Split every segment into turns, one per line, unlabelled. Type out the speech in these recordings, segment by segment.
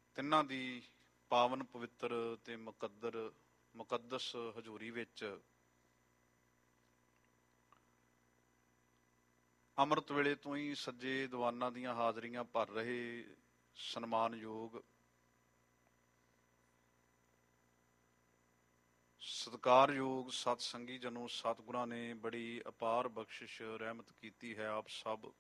ਤਿੰਨਾਂ ਦੀ ਪਾਵਨ ਪਵਿੱਤਰ ਤੇ ਮੁਕੱਦਸ ਹਜ਼ੂਰੀ ਵਿੱਚ ਅੰਮ੍ਰਿਤ ਵੇਲੇ ਤੋਂ ਹੀ ਸੱਜੇ ਦੀਵਾਨਾਂ ਦੀਆਂ ਹਾਜ਼ਰੀਆਂ ਭਰ ਰਹੇ ਸਨਮਾਨਯੋਗ ਸਤਿਕਾਰਯੋਗ ਸਤ ਸੰਗੀ ਜਨੋ, ਸਤਿਗੁਰਾਂ ਨੇ ਬੜੀ ਅਪਾਰ ਬਖਸ਼ਿਸ਼ ਰਹਿਮਤ ਕੀਤੀ ਹੈ। ਆਪ ਸਭ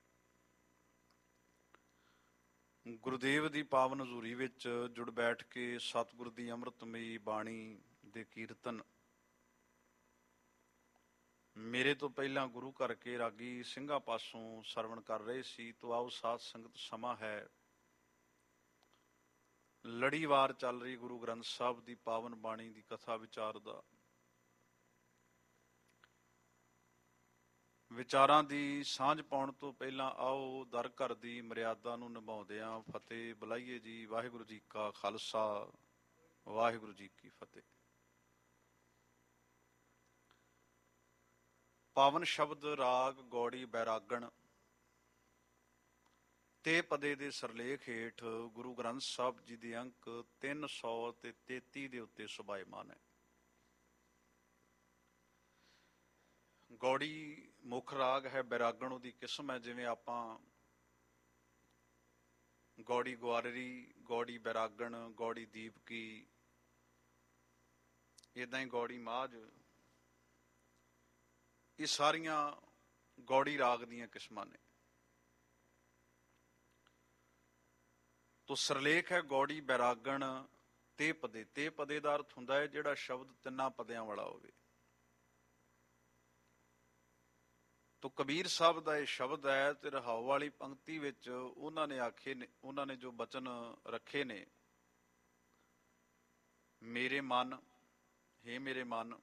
ਗੁਰਦੇਵ ਦੀ ਪਾਵਨ ਹਜ਼ੂਰੀ ਵਿੱਚ ਜੁੜ ਬੈਠ ਕੇ ਸਤਿਗੁਰ ਦੀ ਅੰਮ੍ਰਿਤਮਈ ਬਾਣੀ ਦੇ ਕੀਰਤਨ ਮੇਰੇ ਤੋਂ ਪਹਿਲਾਂ ਗੁਰੂ ਘਰ ਕੇ ਰਾਗੀ ਸਿੰਘਾਂ ਪਾਸੋਂ ਸਰਵਣ ਕਰ ਰਹੇ ਸੀ। ਤੋ ਆਓ ਸਾਧ ਸੰਗਤ, ਸਮਾਂ ਹੈ ਲੜੀਵਾਰ ਚੱਲ ਰਹੀ ਗੁਰੂ ਗ੍ਰੰਥ ਸਾਹਿਬ ਦੀ ਪਾਵਨ ਬਾਣੀ ਦੀ ਕਥਾ ਵਿਚਾਰ ਦਾ। ਵਿਚਾਰਾਂ ਦੀ ਸਾਂਝ ਪਾਉਣ ਤੋਂ ਪਹਿਲਾਂ ਆਓ ਦਰ ਘਰ ਦੀ ਮਰਿਆਦਾ ਨੂੰ ਨਿਭਾਉਂਦਿਆਂ ਫਤਿਹ ਬੁਲਾਈਏ ਜੀ। ਵਾਹਿਗੁਰੂ ਜੀ ਕਾ ਖਾਲਸਾ, ਵਾਹਿਗੁਰੂ ਜੀ ਕੀ ਫਤਿਹ। ਪਾਵਨ ਸ਼ਬਦ ਰਾਗ ਗੌੜੀ ਬੈਰਾਗਣ ਤੇ ਪਦੇ ਦੇ ਸਰਲੇਖ ਹੇਠ ਗੁਰੂ ਗ੍ਰੰਥ ਸਾਹਿਬ ਜੀ ਦੇ ਅੰਕ 333 ਦੇ ਉੱਤੇ ਸੁਭਾਇਮਾਨ ਹੈ। ਗੌੜੀ ਮੁੱਖ ਰਾਗ ਹੈ, ਬੈਰਾਗਣ ਉਹਦੀ ਕਿਸਮ ਹੈ। ਜਿਵੇਂ ਆਪਾਂ ਗੌੜੀ ਗੁਆਰਰੀ, ਗੌੜੀ ਬੈਰਾਗਣ, ਗੌੜੀ ਦੀਪਕੀ, ਏਦਾਂ ਹੀ ਗੌੜੀ ਮਾਝ, ਇਹ ਸਾਰੀਆਂ ਗੌੜੀ ਰਾਗ ਦੀਆਂ ਕਿਸਮਾਂ ਨੇ। ਤੋ ਸਰਲੇਖ ਹੈ ਗੌੜੀ ਬੈਰਾਗਣ ਤੇ ਪਦੇ। ਤੇ ਪਦੇ ਦਾ ਅਰਥ ਹੁੰਦਾ ਹੈ ਜਿਹੜਾ ਸ਼ਬਦ ਤਿੰਨਾਂ ਪਦਿਆਂ ਵਾਲਾ ਹੋਵੇ। ਤੋ ਕਬੀਰ ਸਾਹਿਬ ਦਾ ਇਹ ਸ਼ਬਦ ਹੈ ਤੇ ਰਹਾਉ ਵਾਲੀ ਪੰਕਤੀ ਵਿੱਚ ਉਹਨਾਂ ਨੇ ਆਖੇ ਨੇ, ਉਹਨਾਂ ਨੇ ਜੋ ਬਚਨ ਰੱਖੇ ਨੇ, ਮੇਰੇ ਮਨ, ਹੇ ਮੇਰੇ ਮਨ,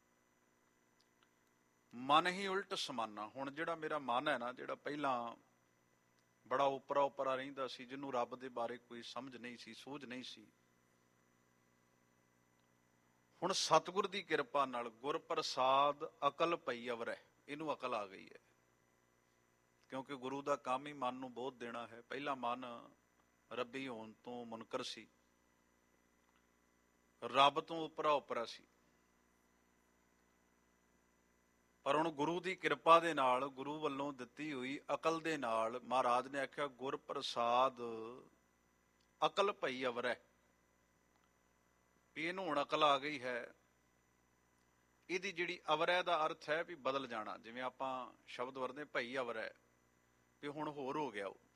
ਮਨ ਹੀ ਉਲਟ ਸਮਾਨਾ। ਹੁਣ ਜਿਹੜਾ ਮੇਰਾ ਮਨ ਹੈ ਨਾ, ਜਿਹੜਾ ਪਹਿਲਾਂ ਬੜਾ ਉਪਰਾ ਰਹਿੰਦਾ ਸੀ, ਜਿਹਨੂੰ ਰੱਬ ਦੇ ਬਾਰੇ ਕੋਈ ਸਮਝ ਨਹੀਂ ਸੀ, ਸੂਝ ਨਹੀਂ ਸੀ, ਹੁਣ ਸਤਿਗੁਰ ਦੀ ਕਿਰਪਾ ਨਾਲ ਗੁਰ ਪ੍ਰਸਾਦ ਅਕਲ ਪਈ ਅਵਰੈ, ਇਹਨੂੰ ਅਕਲ ਆ ਗਈ ਹੈ। ਕਿਉਂਕਿ ਗੁਰੂ ਦਾ ਕੰਮ ਹੀ ਮਨ ਨੂੰ ਬੋਧ ਦੇਣਾ ਹੈ। ਪਹਿਲਾ ਮਨ ਰੱਬੀ ਹੋਣ ਤੋਂ ਮੁਨਕਰ ਸੀ, ਰੱਬ ਤੋਂ ਉਪਰਾ ਸੀ, ਪਰ ਹੁਣ ਗੁਰੂ ਦੀ ਕਿਰਪਾ ਦੇ ਨਾਲ, ਗੁਰੂ ਵੱਲੋਂ ਦਿੱਤੀ ਹੋਈ ਅਕਲ ਦੇ ਨਾਲ, ਮਹਾਰਾਜ ਨੇ ਆਖਿਆ ਗੁਰ ਪ੍ਰਸਾਦ ਅਕਲ ਪਈ ਅਵਰੈ, ਵੀ ਇਹਨੂੰ ਹੁਣ ਅਕਲ ਆ ਗਈ ਹੈ। ਇਹਦੀ ਜਿਹੜੀ ਅਵਰੈ ਦਾ ਅਰਥ ਹੈ ਵੀ ਬਦਲ ਜਾਣਾ। ਜਿਵੇਂ ਆਪਾਂ ਸ਼ਬਦ ਵਰਤਦੇ ਭਈ ਅਵਰੈ, ਵੀ ਹੁਣ ਹੋਰ ਹੋ ਗਿਆ। ਉਹ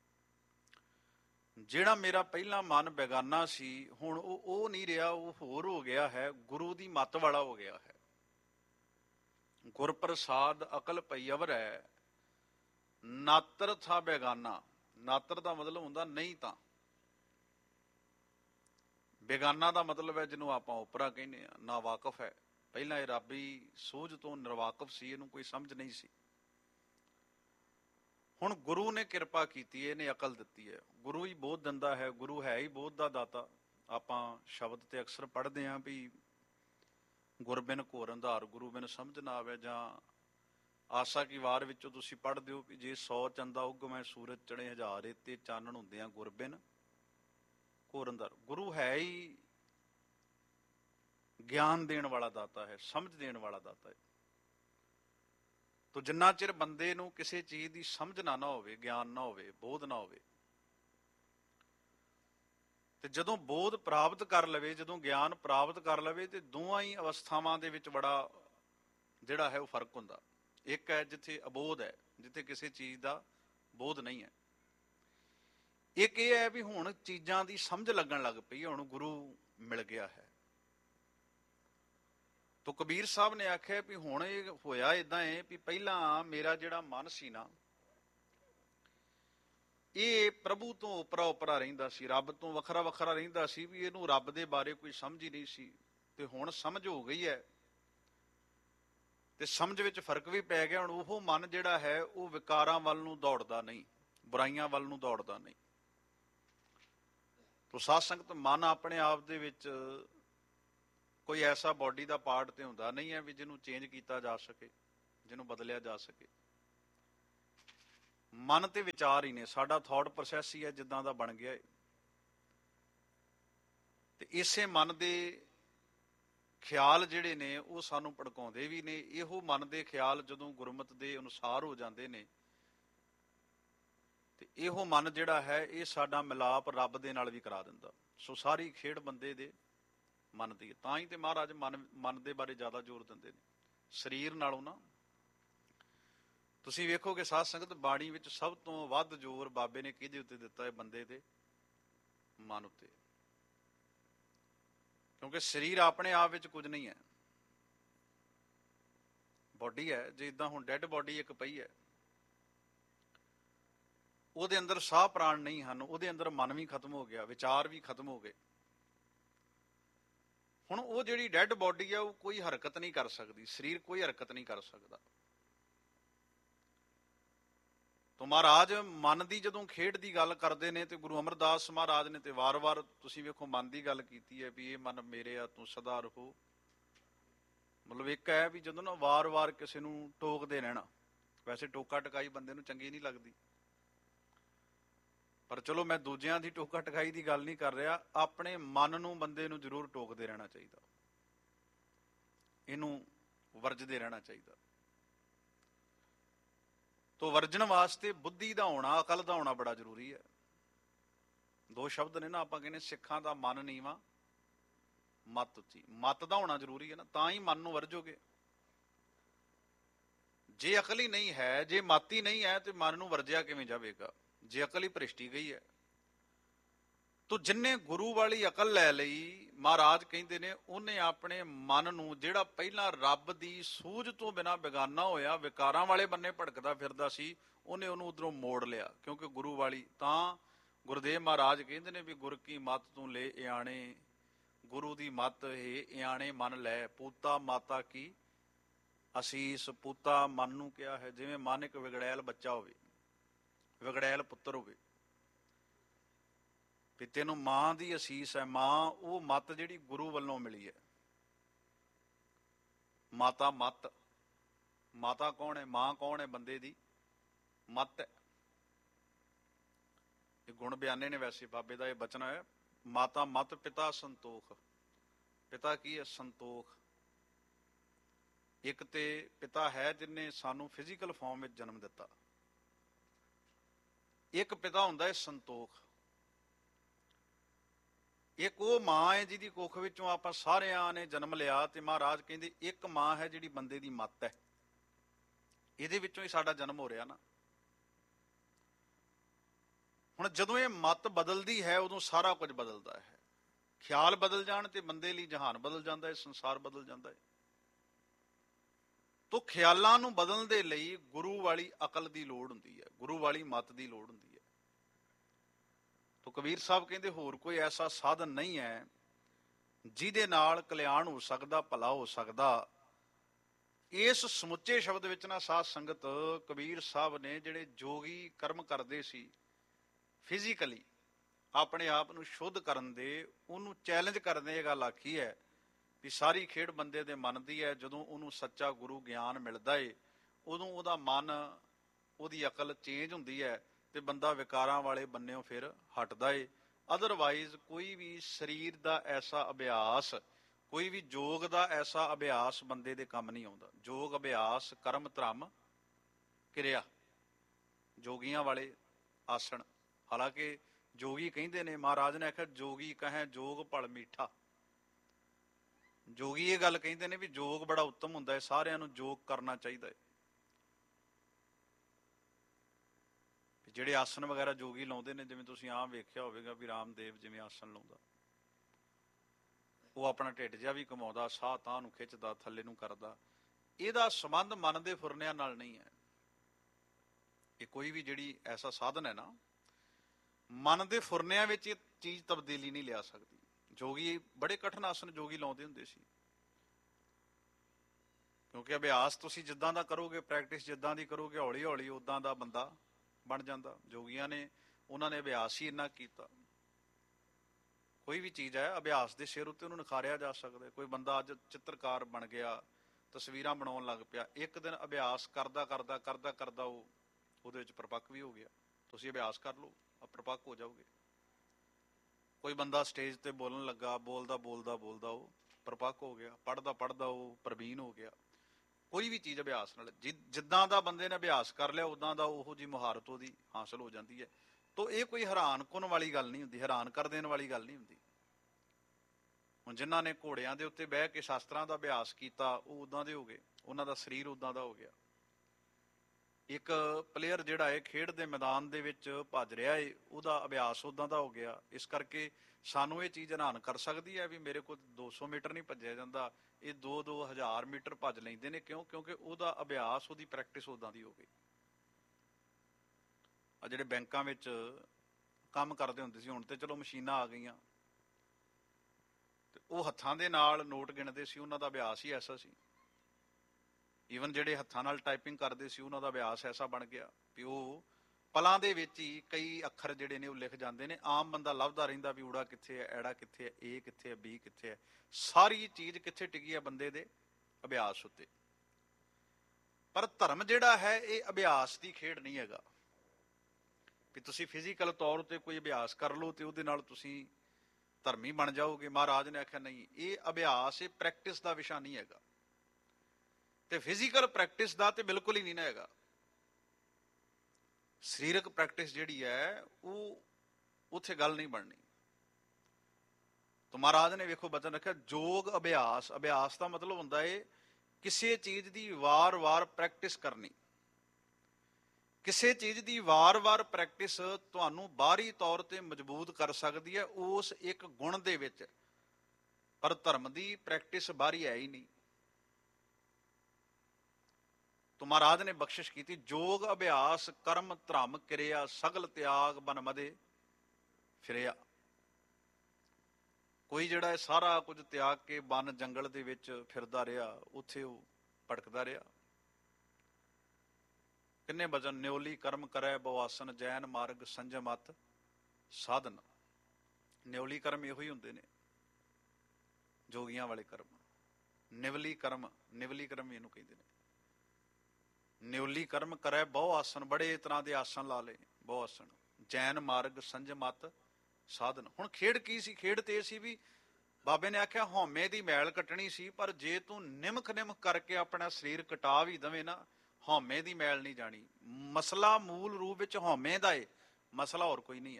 ਜਿਹੜਾ ਮੇਰਾ ਪਹਿਲਾਂ ਮਨ ਬੇਗਾਨਾ ਸੀ, ਹੁਣ ਉਹ ਨਹੀਂ ਰਿਹਾ, ਉਹ ਹੋਰ ਹੋ ਗਿਆ ਹੈ, ਗੁਰੂ ਦੀ ਮੱਤ ਵਾਲਾ ਹੋ ਗਿਆ ਹੈ। ਗੁਰ ਪ੍ਰਸਾਦ ਅਕਲ ਪਈ ਅਵਰੈ, ਨਾਤਰ ਥਾ ਬੇਗਾਨਾ। ਨਾਤਰ ਦਾ ਮਤਲਬ ਹੁੰਦਾ ਨਹੀਂ ਤਾਂ, ਬੇਗਾਨਾ ਦਾ ਮਤਲਬ ਹੈ ਜਿਹਨੂੰ ਆਪਾਂ ਉਪਰਾ ਕਹਿੰਦੇ ਆ, ਨਾ ਵਾਕਫ ਹੈ। ਪਹਿਲਾਂ ਇਹ ਰੱਬੀ ਸੂਝ ਤੋਂ ਨਿਰਵਾਕਫ ਸੀ, ਇਹਨੂੰ ਕੋਈ ਸਮਝ ਨਹੀਂ ਸੀ। ਹੁਣ ਗੁਰੂ ਨੇ ਕਿਰਪਾ ਕੀਤੀ, ਇਹਨੇ ਅਕਲ ਦਿੱਤੀ ਹੈ। ਗੁਰੂ ਹੀ ਬੋਧ ਦਿੰਦਾ ਹੈ, ਗੁਰੂ ਹੈ ਹੀ ਬੋਧ ਦਾ ਦਾਤਾ। ਆਪਾਂ ਸ਼ਬਦ ਤੇ ਅਕਸਰ ਪੜ੍ਹਦੇ ਹਾਂ ਵੀ ਗੁਰ ਬਿਨ ਘੋਰ ਅੰਧਾਰ, ਗੁਰੂ ਬਿਨ ਸਮਝ ਨਾ ਆਵੇ। ਜਾਂ ਆਸਾ ਕੀ ਵਾਰ ਵਿੱਚੋਂ ਤੁਸੀਂ ਪੜ੍ਹਦੇ ਹੋ ਵੀ ਜੇ 100 ਚੰਦਾ ਉਗਮੈ ਸੂਰਜ ਚੜੇ 1000 ਏਤੇ ਚਾਨਣ ਹੁੰਦੇ ਆ, ਗੁਰ ਬਿਨ ਘੋਰ ਅੰਧਾਰ। ਗੁਰੂ ਹੈ ਹੀ ਗਿਆਨ ਦੇਣ ਵਾਲਾ ਦਾਤਾ ਹੈ, ਸਮਝ ਦੇਣ ਵਾਲਾ ਦਾਤਾ ਹੈ। ਤੋ ਜਿੰਨਾ ਚਿਰ ਬੰਦੇ ਨੂੰ ਕਿਸੇ ਚੀਜ਼ ਦੀ ਸਮਝ ਨਾ ਹੋਵੇ, ਗਿਆਨ ਨਾ ਹੋਵੇ, ਬੋਧ ਨਾ ਹੋਵੇ, ਤੇ ਜਦੋਂ ਬੋਧ ਪ੍ਰਾਪਤ ਕਰ ਲਵੇ, ਜਦੋਂ ਗਿਆਨ ਪ੍ਰਾਪਤ ਕਰ ਲਵੇ, ਤੇ ਦੋਵਾਂ ਹੀ ਅਵਸਥਾਵਾਂ ਦੇ ਵਿੱਚ ਬੜਾ ਜਿਹੜਾ ਹੈ ਉਹ ਫਰਕ ਹੁੰਦਾ। ਇੱਕ ਹੈ ਜਿੱਥੇ ਅਬੋਧ ਹੈ, ਜਿੱਥੇ ਕਿਸੇ ਚੀਜ਼ ਦਾ ਬੋਧ ਨਹੀਂ ਹੈ। ਇੱਕ ਇਹ ਹੈ ਵੀ ਹੁਣ ਚੀਜ਼ਾਂ ਦੀ ਸਮਝ ਲੱਗਣ ਲੱਗ ਪਈ, ਹੁਣ ਗੁਰੂ ਮਿਲ ਗਿਆ ਹੈ। ਤੋ ਕਬੀਰ ਸਾਹਿਬ ਨੇ ਆਖਿਆ ਵੀ ਹੁਣ ਇਹ ਹੋਇਆ ਏਦਾਂ ਹੈ ਵੀ ਪਹਿਲਾਂ ਮੇਰਾ ਜਿਹੜਾ ਮਨ ਸੀ ਨਾ, ਇਹ ਪ੍ਰਭੂ ਤੋਂ ਉਪਰਾ ਰਹਿੰਦਾ ਸੀ, ਰੱਬ ਤੋਂ ਵੱਖਰਾ ਰਹਿੰਦਾ ਸੀ, ਵੀ ਇਹਨੂੰ ਰੱਬ ਦੇ ਬਾਰੇ ਕੋਈ ਸਮਝ ਹੀ ਨਹੀਂ ਸੀ। ਤੇ ਹੁਣ ਸਮਝ ਹੋ ਗਈ ਹੈ, ਤੇ ਸਮਝ ਵਿੱਚ ਫਰਕ ਵੀ ਪੈ ਗਿਆ। ਹੁਣ ਉਹ ਮਨ ਜਿਹੜਾ ਹੈ ਉਹ ਵਿਕਾਰਾਂ ਵੱਲ ਨੂੰ ਦੌੜਦਾ ਨਹੀਂ, ਬੁਰਾਈਆਂ ਵੱਲ ਨੂੰ ਦੌੜਦਾ ਨਹੀਂ। ਤੋ ਸਾਧ ਸੰਗਤ, ਮਨ ਆਪਣੇ ਆਪ ਦੇ ਵਿੱਚ ਕੋਈ ਐਸਾ ਬਾਡੀ ਦਾ ਪਾਰਟ ਤੇ ਹੁੰਦਾ ਨਹੀਂ ਹੈ ਵੀ ਜਿਹਨੂੰ ਚੇਂਜ ਕੀਤਾ ਜਾ ਸਕੇ, ਜਿਹਨੂੰ ਬਦਲਿਆ ਜਾ ਸਕੇ। ਮਨ ਤੇ ਵਿਚਾਰ ਹੀ ਨੇ, ਸਾਡਾ ਥਾਟ ਪ੍ਰੋਸੈਸ ਹੀ ਹੈ ਜਿੱਦਾਂ ਦਾ ਬਣ ਗਿਆ ਹੈ। ਤੇ ਇਸੇ ਮਨ ਦੇ ਖਿਆਲ ਜਿਹੜੇ ਨੇ ਉਹ ਸਾਨੂੰ ਭੜਕਾਉਂਦੇ ਵੀ ਨੇ। ਇਹੋ ਮਨ ਦੇ ਖਿਆਲ ਜਦੋਂ ਗੁਰਮਤਿ ਦੇ ਅਨੁਸਾਰ ਹੋ ਜਾਂਦੇ ਨੇ ਤੇ ਇਹੋ ਮਨ ਜਿਹੜਾ ਹੈ ਇਹ ਸਾਡਾ ਮਿਲਾਪ ਰੱਬ ਦੇ ਨਾਲ ਵੀ ਕਰਾ ਦਿੰਦਾ। ਸੋ ਸਾਰੀ ਖੇਡ ਬੰਦੇ ਦੇ ਮਨ ਦੀ। ਤਾਂ ਹੀ ਤੇ ਮਹਾਰਾਜ ਮਨ ਦੇ ਬਾਰੇ ਜ਼ਿਆਦਾ ਜ਼ੋਰ ਦਿੰਦੇ ਨੇ ਸਰੀਰ ਨਾਲੋਂ ਨਾ। ਤੁਸੀਂ ਵੇਖੋਗੇ ਸਾਧ ਸੰਗਤ, ਬਾਣੀ ਵਿੱਚ ਸਭ ਤੋਂ ਵੱਧ ਜ਼ੋਰ ਬਾਬੇ ਨੇ ਕਿਹਦੇ ਉੱਤੇ ਦਿੱਤਾ ਹੈ? ਬੰਦੇ ਦੇ ਮਨ ਉੱਤੇ। ਕਿਉਂਕਿ ਸਰੀਰ ਆਪਣੇ ਆਪ ਵਿੱਚ ਕੁਝ ਨਹੀਂ ਹੈ, ਬੋਡੀ ਹੈ। ਜੇ ਇਦਾਂ ਹੁਣ ਡੈਡ ਬੋਡੀ ਇੱਕ ਪਈ ਹੈ, ਉਹਦੇ ਅੰਦਰ ਸਾਹ ਪ੍ਰਾਣ ਨਹੀਂ ਹਨ, ਉਹਦੇ ਅੰਦਰ ਮਨ ਵੀ ਖਤਮ ਹੋ ਗਿਆ, ਵਿਚਾਰ ਵੀ ਖਤਮ ਹੋ ਗਏ। ਹੁਣ ਉਹ ਜਿਹੜੀ ਡੈਡ ਬੋਡੀ ਹੈ ਉਹ ਕੋਈ ਹਰਕਤ ਨਹੀਂ ਕਰ ਸਕਦੀ, ਸਰੀਰ ਕੋਈ ਹਰਕਤ ਨਹੀਂ ਕਰ ਸਕਦਾ। ਤਾਂ ਮਹਾਰਾਜ ਮਨ ਦੀ ਜਦੋਂ ਖੇਡ ਦੀ ਗੱਲ ਕਰਦੇ ਨੇ ਤੇ ਗੁਰੂ ਅਮਰਦਾਸ ਮਹਾਰਾਜ ਨੇ ਤੇ ਵਾਰ-ਵਾਰ ਤੁਸੀਂ ਵੇਖੋ ਮਨ ਦੀ ਗੱਲ ਕੀਤੀ ਹੈ ਵੀ ਇਹ ਮਨ ਮੇਰੇ ਆ ਤੂੰ ਸਦਾ ਰਹੋ। ਮਤਲਬ ਇੱਕ ਹੈ ਵੀ ਜਦੋਂ ਨਾ ਵਾਰ-ਵਾਰ ਕਿਸੇ ਨੂੰ ਟੋਕਦੇ ਰਹਿਣਾ। ਵੈਸੇ ਟੋਕਾ ਟਕਾਈ ਬੰਦੇ ਨੂੰ ਚੰਗੀ ਨਹੀਂ ਲੱਗਦੀ, ਪਰ ਚਲੋ ਮੈਂ ਦੂਜਿਆਂ ਦੀ ਟੋਕਾ ਟਕਾਈ ਦੀ ਗੱਲ ਨਹੀਂ ਕਰ ਰਿਹਾ, ਆਪਣੇ ਮਨ ਨੂੰ ਬੰਦੇ ਨੂੰ ਜ਼ਰੂਰ ਟੋਕਦੇ ਰਹਿਣਾ ਚਾਹੀਦਾ, ਇਹਨੂੰ ਵਰਜਦੇ ਰਹਿਣਾ ਚਾਹੀਦਾ। ਤੋ ਵਰਜਣ ਵਾਸਤੇ ਬੁੱਧੀ ਦਾ ਹੋਣਾ, ਅਕਲ ਦਾ ਹੋਣਾ ਬੜਾ ਜ਼ਰੂਰੀ ਹੈ। ਦੋ ਸ਼ਬਦ ਨੇ ਨਾ, ਆਪਾਂ ਕਹਿੰਦੇ ਸਿੱਖਾਂ ਦਾ ਮਨ ਨੀਵਾਂ ਮੱਤ ਉੱਚੀ। ਮੱਤ ਦਾ ਹੋਣਾ ਜ਼ਰੂਰੀ ਹੈ ਨਾ, ਤਾਂ ਹੀ ਮਨ ਨੂੰ ਵਰਜੋਗੇ। ਜੇ ਅਕਲ ਹੀ ਨਹੀਂ ਹੈ, ਜੇ ਮੱਤ ਹੀ ਨਹੀਂ ਹੈ ਤੇ ਮਨ ਨੂੰ ਵਰਜਿਆ ਕਿਵੇਂ ਜਾਵੇਗਾ? ਜੇ ਅਕਲ ਹੀ ਭ੍ਰਿਸ਼ਟੀ ਗਈ ਹੈ। ਤੋ ਜਿੰਨੇ ਗੁਰੂ ਵਾਲੀ ਅਕਲ ਲੈ ਲਈ, ਮਹਾਰਾਜ ਕਹਿੰਦੇ ਨੇ ਉਹਨੇ ਆਪਣੇ ਮਨ ਨੂੰ, ਜਿਹੜਾ ਪਹਿਲਾਂ ਰੱਬ ਦੀ ਸੂਝ ਤੋਂ ਬਿਨਾਂ ਬੇਗਾਨਾ ਹੋਇਆ, ਵਿਕਾਰਾਂ ਵਾਲੇ ਬੰਨੇ ਭਟਕਦਾ ਫਿਰਦਾ ਸੀ, ਉਹਨੇ ਉਹਨੂੰ ਉਧਰੋਂ ਮੋੜ ਲਿਆ। ਕਿਉਂਕਿ ਗੁਰੂ ਵਾਲੀ, ਤਾਂ ਗੁਰਦੇਵ ਮਹਾਰਾਜ ਕਹਿੰਦੇ ਨੇ ਵੀ ਗੁਰ ਕੀ ਮੱਤ ਤੂੰ ਲੈ ਇਆਣੇ, ਗੁਰੂ ਦੀ ਮੱਤ ਹੈ ਇਆਣੇ ਮਨ ਲੈ, ਪੂਤਾ ਮਾਤਾ ਕੀ ਅਸੀਸ। ਪੂਤਾ ਮਨ ਨੂੰ ਕਿਹਾ ਹੈ, ਜਿਵੇਂ ਮਨ ਇੱਕ ਵਿਗੜੈਲ ਬੱਚਾ ਹੋਵੇ, ਵਿਗੜੈਲ ਪੁੱਤਰ ਹੋਵੇ, ਵੀ ਤੈਨੂੰ ਮਾਂ ਦੀ ਅਸੀਸ ਹੈ। ਮਾਂ ਉਹ ਮੱਤ ਜਿਹੜੀ ਗੁਰੂ ਵੱਲੋਂ ਮਿਲੀ ਹੈ। ਮਾਤਾ ਮੱਤ, ਮਾਤਾ ਕੌਣ ਹੈ? ਮਾਂ ਕੌਣ ਹੈ? ਬੰਦੇ ਦੀ ਮੱਤ ਹੈ। ਇਹ ਗੁਣ ਬਿਆਨੇ ਨੇ ਵੈਸੇ ਬਾਬੇ ਦਾ ਇਹ ਬਚਨ ਹੈ, ਮਾਤਾ ਮੱਤ ਪਿਤਾ ਸੰਤੋਖ। ਪਿਤਾ ਕੀ ਹੈ? ਸੰਤੋਖ। ਇੱਕ ਤੇ ਪਿਤਾ ਹੈ ਜਿਹਨੇ ਸਾਨੂੰ ਫਿਜ਼ੀਕਲ ਫਾਰਮ ਵਿੱਚ ਜਨਮ ਦਿੱਤਾ, ਇੱਕ ਪਿਤਾ ਹੁੰਦਾ ਹੈ ਸੰਤੋਖ। ਇੱਕ ਉਹ ਮਾਂ ਹੈ ਜਿਹਦੀ ਕੁੱਖ ਵਿੱਚੋਂ ਆਪਾਂ ਸਾਰਿਆਂ ਨੇ ਜਨਮ ਲਿਆ, ਤੇ ਮਹਾਰਾਜ ਕਹਿੰਦੇ ਇੱਕ ਮਾਂ ਹੈ ਜਿਹੜੀ ਬੰਦੇ ਦੀ ਮੱਤ ਹੈ, ਇਹਦੇ ਵਿੱਚੋਂ ਹੀ ਸਾਡਾ ਜਨਮ ਹੋ ਰਿਹਾ ਨਾ। ਹੁਣ ਜਦੋਂ ਇਹ ਮੱਤ ਬਦਲਦੀ ਹੈ ਉਦੋਂ ਸਾਰਾ ਕੁਝ ਬਦਲਦਾ ਹੈ। ਖਿਆਲ ਬਦਲ ਜਾਣ ਤੇ ਬੰਦੇ ਲਈ ਜਹਾਨ ਬਦਲ ਜਾਂਦਾ ਹੈ, ਸੰਸਾਰ ਬਦਲ ਜਾਂਦਾ ਹੈ। ਤੋ ਖਿਆਲਾਂ ਨੂੰ ਬਦਲਣ ਦੇ ਲਈ ਗੁਰੂ ਵਾਲੀ ਅਕਲ ਦੀ ਲੋੜ ਹੁੰਦੀ ਹੈ, ਗੁਰੂ ਵਾਲੀ ਮੱਤ ਦੀ ਲੋੜ ਹੁੰਦੀ ਹੈ। ਤੋ ਕਬੀਰ ਸਾਹਿਬ ਕਹਿੰਦੇ ਹੋਰ ਕੋਈ ਐਸਾ ਸਾਧਨ ਨਹੀਂ ਹੈ ਜਿਹਦੇ ਨਾਲ ਕਲਿਆਣ ਹੋ ਸਕਦਾ, ਭਲਾ ਹੋ ਸਕਦਾ। ਇਸ ਸਮੁੱਚੇ ਸ਼ਬਦ ਵਿੱਚ ਨਾ ਸਾਧ ਸੰਗਤ, ਕਬੀਰ ਸਾਹਿਬ ਨੇ ਜਿਹੜੇ ਜੋਗੀ ਕਰਮ ਕਰਦੇ ਸੀ ਫਿਜ਼ੀਕਲੀ ਆਪਣੇ ਆਪ ਨੂੰ ਸ਼ੁੱਧ ਕਰਨ ਦੇ, ਉਹਨੂੰ ਚੈਲੰਜ ਕਰਦੇ ਇਹ ਗੱਲ ਆਖੀ ਹੈ ਵੀ ਸਾਰੀ ਖੇਡ ਬੰਦੇ ਦੇ ਮਨ ਦੀ ਹੈ। ਜਦੋਂ ਉਹਨੂੰ ਸੱਚਾ ਗੁਰੂ ਗਿਆਨ ਮਿਲਦਾ ਏ ਉਦੋਂ ਉਹਦਾ ਮਨ, ਉਹਦੀ ਅਕਲ ਚੇਂਜ ਹੁੰਦੀ ਹੈ ਤੇ ਬੰਦਾ ਵਿਕਾਰਾਂ ਵਾਲੇ ਬੰਨਿਓ ਫਿਰ ਹਟਦਾ ਏ। ਅਦਰਵਾਈਜ਼ ਕੋਈ ਵੀ ਸਰੀਰ ਦਾ ਐਸਾ ਅਭਿਆਸ, ਕੋਈ ਵੀ ਯੋਗ ਦਾ ਐਸਾ ਅਭਿਆਸ ਬੰਦੇ ਦੇ ਕੰਮ ਨਹੀਂ ਆਉਂਦਾ। ਯੋਗ ਅਭਿਆਸ ਕਰਮ ਧਰਮ ਕਿਰਿਆ, ਜੋਗੀਆਂ ਵਾਲੇ ਆਸਣ। ਹਾਲਾਂਕਿ ਜੋਗੀ ਕਹਿੰਦੇ ਨੇ, ਮਹਾਰਾਜ ਨੇ ਆਖਿਆ ਜੋਗੀ ਕਹੇ ਜੋਗ ਭਲ ਮੀਠਾ। ਜੋਗੀ ਇਹ ਗੱਲ ਕਹਿੰਦੇ ਨੇ ਵੀ ਯੋਗ ਬੜਾ ਉੱਤਮ ਹੁੰਦਾ ਹੈ, ਸਾਰਿਆਂ ਨੂੰ ਯੋਗ ਕਰਨਾ ਚਾਹੀਦਾ ਹੈ। ਜਿਹੜੇ ਆਸਣ ਵਗੈਰਾ ਜੋਗੀ ਲਾਉਂਦੇ ਨੇ, ਜਿਵੇਂ ਤੁਸੀਂ ਆਮ ਵੇਖਿਆ ਹੋਵੇਗਾ ਵੀ ਰਾਮਦੇਵ ਜਿਵੇਂ ਆਸਣ ਲਾਉਂਦਾ, ਉਹ ਆਪਣਾ ਢਿੱਡ ਜਿਹਾ ਵੀ ਘੁਮਾਉਂਦਾ, ਸਾਹ ਤਾਂ ਨੂੰ ਖਿੱਚਦਾ, ਥੱਲੇ ਨੂੰ ਕਰਦਾ। ਇਹਦਾ ਸੰਬੰਧ ਮਨ ਦੇ ਫੁਰਨਿਆਂ ਨਾਲ ਨਹੀਂ ਹੈ। ਇਹ ਕੋਈ ਵੀ ਜਿਹੜੀ ਐਸਾ ਸਾਧਨ ਹੈ ਨਾ, ਮਨ ਦੇ ਫੁਰਨਿਆਂ ਵਿੱਚ ਇਹ ਚੀਜ਼ ਤਬਦੀਲੀ ਨਹੀਂ ਲਿਆ ਸਕਦੀ। ਜੋਗੀ ਬੜੇ ਕਠਿਨ ਆਸਨ ਜੋਗੀ ਲਾਉਂਦੇ ਹੁੰਦੇ ਸੀ, ਕਿਉਂਕਿ ਅਭਿਆਸ ਤੁਸੀਂ ਜਿੱਦਾਂ ਦਾ ਕਰੋਗੇ, ਪ੍ਰੈਕਟਿਸ ਜਿੱਦਾਂ ਦੀ ਕਰੋਗੇ, ਹੌਲੀ ਹੌਲੀ ਉਦਾਂ ਦਾ ਬੰਦਾ ਬਣ ਜਾਂਦਾ। ਜੋਗੀਆਂ ਨੇ, ਉਹਨਾਂ ਨੇ ਅਭਿਆਸ ਹੀ ਇੰਨਾ ਕੀਤਾ। ਕੋਈ ਵੀ ਚੀਜ਼ ਹੈ ਅਭਿਆਸ ਦੇ ਸਿਰ ਉੱਤੇ ਉਹਨੂੰ ਨਿਖਾਰਿਆ ਜਾ ਸਕਦਾ। ਕੋਈ ਬੰਦਾ ਅੱਜ ਚਿੱਤਰਕਾਰ ਬਣ ਗਿਆ, ਤਸਵੀਰਾਂ ਬਣਾਉਣ ਲੱਗ ਪਿਆ, ਇੱਕ ਦਿਨ ਅਭਿਆਸ ਕਰਦਾ ਕਰਦਾ ਕਰਦਾ ਕਰਦਾ ਉਹ ਉਹਦੇ ਵਿੱਚ ਪਰਪੱਕ ਵੀ ਹੋ ਗਿਆ। ਤੁਸੀਂ ਅਭਿਆਸ ਕਰ ਲਓ, ਪ੍ਰਪੱਕ ਹੋ ਜਾਓਗੇ। ਕੋਈ ਬੰਦਾ ਸਟੇਜ ਤੇ ਬੋਲਣ ਲੱਗਾ, ਬੋਲਦਾ ਬੋਲਦਾ ਬੋਲਦਾ ਉਹ ਪਰਪੱਕ ਹੋ ਗਿਆ, ਪੜ੍ਹਦਾ ਪੜ੍ਹਦਾ ਉਹ ਪ੍ਰਵੀਨ ਹੋ ਗਿਆ। ਕੋਈ ਵੀ ਚੀਜ਼ ਅਭਿਆਸ ਨਾਲ, ਜਿੱਦਾਂ ਦਾ ਬੰਦੇ ਨੇ ਅਭਿਆਸ ਕਰ ਲਿਆ ਉਦਾਂ ਦਾ ਉਹੋ ਜਿਹੀ ਮੁਹਾਰਤ ਉਹਦੀ ਹਾਸਲ ਹੋ ਜਾਂਦੀ ਹੈ। ਤੋ ਇਹ ਕੋਈ ਹੈਰਾਨ ਕੁਨ ਵਾਲੀ ਗੱਲ ਨਹੀਂ ਹੁੰਦੀ, ਹੈਰਾਨ ਕਰ ਦੇਣ ਵਾਲੀ ਗੱਲ ਨਹੀਂ ਹੁੰਦੀ। ਹੁਣ ਜਿਨ੍ਹਾਂ ਨੇ ਘੋੜਿਆਂ ਦੇ ਉੱਤੇ ਬਹਿ ਕੇ ਸ਼ਾਸਤਰਾਂ ਦਾ ਅਭਿਆਸ ਕੀਤਾ ਉਹ ਉਦਾਂ ਦੇ ਹੋ ਗਏ, ਉਹਨਾਂ ਦਾ ਸਰੀਰ ਉਦਾਂ ਦਾ ਹੋ ਗਿਆ। ਇੱਕ ਪਲੇਅਰ ਜਿਹੜਾ ਹੈ ਖੇਡ ਦੇ ਮੈਦਾਨ ਦੇ ਵਿੱਚ ਭੱਜ ਰਿਹਾ ਹੈ, ਉਹਦਾ ਅਭਿਆਸ ਉਦਾਂ ਦਾ ਹੋ ਗਿਆ। ਇਸ ਕਰਕੇ ਸਾਨੂੰ ਇਹ ਚੀਜ਼ ਹੈਰਾਨ ਕਰ ਸਕਦੀ ਹੈ ਵੀ ਮੇਰੇ ਕੋਲ 200 ਮੀਟਰ ਨਹੀਂ ਭੱਜਿਆ ਜਾਂਦਾ, ਇਹ 2-2 ਹਜ਼ਾਰ ਮੀਟਰ ਭੱਜ ਲੈਂਦੇ ਨੇ। ਕਿਉਂ? ਕਿਉਂਕਿ ਉਹਦਾ ਅਭਿਆਸ, ਉਹਦੀ ਪ੍ਰੈਕਟਿਸ ਉਦਾਂ ਦੀ ਹੋ ਗਈ। ਆ ਜਿਹੜੇ ਬੈਂਕਾਂ ਵਿੱਚ ਕੰਮ ਕਰਦੇ ਹੁੰਦੇ ਸੀ, ਹੁਣ ਤੇ ਚਲੋ ਮਸ਼ੀਨਾਂ ਆ ਗਈਆਂ, ਤੇ ਉਹ ਹੱਥਾਂ ਦੇ ਨਾਲ ਨੋਟ ਗਿਣਦੇ ਸੀ, ਉਹਨਾਂ ਦਾ ਅਭਿਆਸ ਹੀ ਐਸਾ ਸੀ। ਈਵਨ ਜਿਹੜੇ ਹੱਥਾਂ ਨਾਲ ਟਾਈਪਿੰਗ ਕਰਦੇ ਸੀ ਉਹਨਾਂ ਦਾ ਅਭਿਆਸ ਐਸਾ ਬਣ ਗਿਆ ਵੀ ਉਹ ਪਲਾਂ ਦੇ ਵਿੱਚ ਹੀ ਕਈ ਅੱਖਰ ਜਿਹੜੇ ਨੇ ਉਹ ਲਿਖ ਜਾਂਦੇ ਨੇ। ਆਮ ਬੰਦਾ ਲੱਭਦਾ ਰਹਿੰਦਾ ਵੀ ਊੜਾ ਕਿੱਥੇ ਹੈ, ਐੜਾ ਕਿੱਥੇ ਹੈ, ਏ ਕਿੱਥੇ ਹੈ, ਬੀ ਕਿੱਥੇ ਹੈ। ਸਾਰੀ ਚੀਜ਼ ਕਿੱਥੇ ਟਿਕੀ ਹੈ? ਬੰਦੇ ਦੇ ਅਭਿਆਸ ਉੱਤੇ। ਪਰ ਧਰਮ ਜਿਹੜਾ ਹੈ ਇਹ ਅਭਿਆਸ ਦੀ ਖੇਡ ਨਹੀਂ ਹੈਗਾ ਵੀ ਤੁਸੀਂ ਫਿਜ਼ੀਕਲ ਤੌਰ ਤੇ ਕੋਈ ਅਭਿਆਸ ਕਰ ਲਓ ਤੇ ਉਹਦੇ ਨਾਲ ਤੁਸੀਂ ਧਰਮੀ ਬਣ ਜਾਓਗੇ। ਮਹਾਰਾਜ ਨੇ ਆਖਿਆ ਨਹੀਂ, ਇਹ ਅਭਿਆਸ, ਇਹ ਪ੍ਰੈਕਟਿਸ ਦਾ ਵਿਸ਼ਾ ਨਹੀਂ ਹੈਗਾ। ਤੇ ਫਿਜ਼ੀਕਲ ਪ੍ਰੈਕਟਿਸ ਦਾ ਤੇ ਬਿਲਕੁਲ ਹੀ ਨਹੀਂ ਨਾ ਹੈਗਾ। ਸਰੀਰਕ ਪ੍ਰੈਕਟਿਸ ਜਿਹੜੀ ਹੈ ਉਹ ਉੱਥੇ ਗੱਲ ਨਹੀਂ ਬਣਨੀ। ਤਾਂ ਮਹਾਰਾਜ ਨੇ ਵੇਖੋ ਬਚਨ ਰੱਖਿਆ, ਯੋਗ ਅਭਿਆਸ। ਅਭਿਆਸ ਦਾ ਮਤਲਬ ਹੁੰਦਾ ਹੈ ਕਿਸੇ ਚੀਜ਼ ਦੀ ਵਾਰ-ਵਾਰ ਪ੍ਰੈਕਟਿਸ ਕਰਨੀ। ਕਿਸੇ ਚੀਜ਼ ਦੀ ਵਾਰ-ਵਾਰ ਪ੍ਰੈਕਟਿਸ ਤੁਹਾਨੂੰ ਬਾਹਰੀ ਤੌਰ ਤੇ ਮਜ਼ਬੂਤ ਕਰ ਸਕਦੀ ਹੈ ਉਸ ਇੱਕ ਗੁਣ ਦੇ ਵਿੱਚ, ਪਰ ਧਰਮ ਦੀ ਪ੍ਰੈਕਟਿਸ ਬਾਹਰੀ ਹੈ ਹੀ ਨਹੀਂ। ਤਾਂ ਮਹਾਰਾਜ ਨੇ ਬਖਸ਼ਿਸ਼ ਕੀਤੀ, ਯੋਗ ਅਭਿਆਸ ਕਰਮ ਧਰਮ ਕਿਰਿਆ ਸਗਲ ਤਿਆਗ ਬਨ ਮਦੇ ਫਿਰਿਆ। ਕੋਈ ਜਿਹੜਾ ਇਹ ਸਾਰਾ ਕੁਝ ਤਿਆਗ ਕੇ ਬਨ ਜੰਗਲ ਦੇ ਵਿੱਚ ਫਿਰਦਾ ਰਿਹਾ, ਉੱਥੇ ਉਹ ਭਟਕਦਾ ਰਿਹਾ। ਕਿੰਨੇ ਬਚਨ, ਨਿਉਲੀ ਕਰਮ ਕਰੈ ਬਵਾਸਨ ਜੈਨ ਮਾਰਗ ਸੰਜਮਤ ਸਾਧਨ। ਨਿਉਲੀ ਕਰਮ ਇਹੋ ਹੀ ਹੁੰਦੇ ਨੇ, ਜੋਗੀਆਂ ਵਾਲੇ ਕਰਮ। ਨਿਵਲੀ ਕਰਮ, ਨਿਵਲੀ ਕਰਮ ਇਹਨੂੰ ਕਹਿੰਦੇ ਨੇ। ਨਿਉਲੀ ਕਰਮ ਕਰੈ ਬਹੁ ਆਸਨ, ਬੜੇ ਤਰ੍ਹਾਂ ਦੇ ਆਸਨ ਲਾ ਲਏ, ਬਹੁ ਆਸਨ। ਜੈਨ ਮਾਰਗ ਸੰਜਮਤ ਸਾਧਨ। ਹੁਣ ਖੇਡ ਕੀ ਸੀ? ਖੇਡ ਤੇ ਇਹ ਸੀ ਵੀ ਬਾਬੇ ਨੇ ਆਖਿਆ ਹਉਮੈ ਦੀ ਮੈਲ ਕੱਟਣੀ ਸੀ, ਪਰ ਜੇ ਤੂੰ ਨਿਮਕ ਨਿਮਕ ਕਰਕੇ ਆਪਣਾ ਸਰੀਰ ਕਟਾ ਵੀ ਦਵੇਂ ਨਾ, ਹਉਮੈ ਦੀ ਮੈਲ ਨਹੀਂ ਜਾਣੀ। ਮਸਲਾ ਮੂਲ ਰੂਪ ਵਿੱਚ ਹਉਮੈ ਦਾ ਏ, ਮਸਲਾ ਹੋਰ ਕੋਈ ਨਹੀਂ ਹੈ।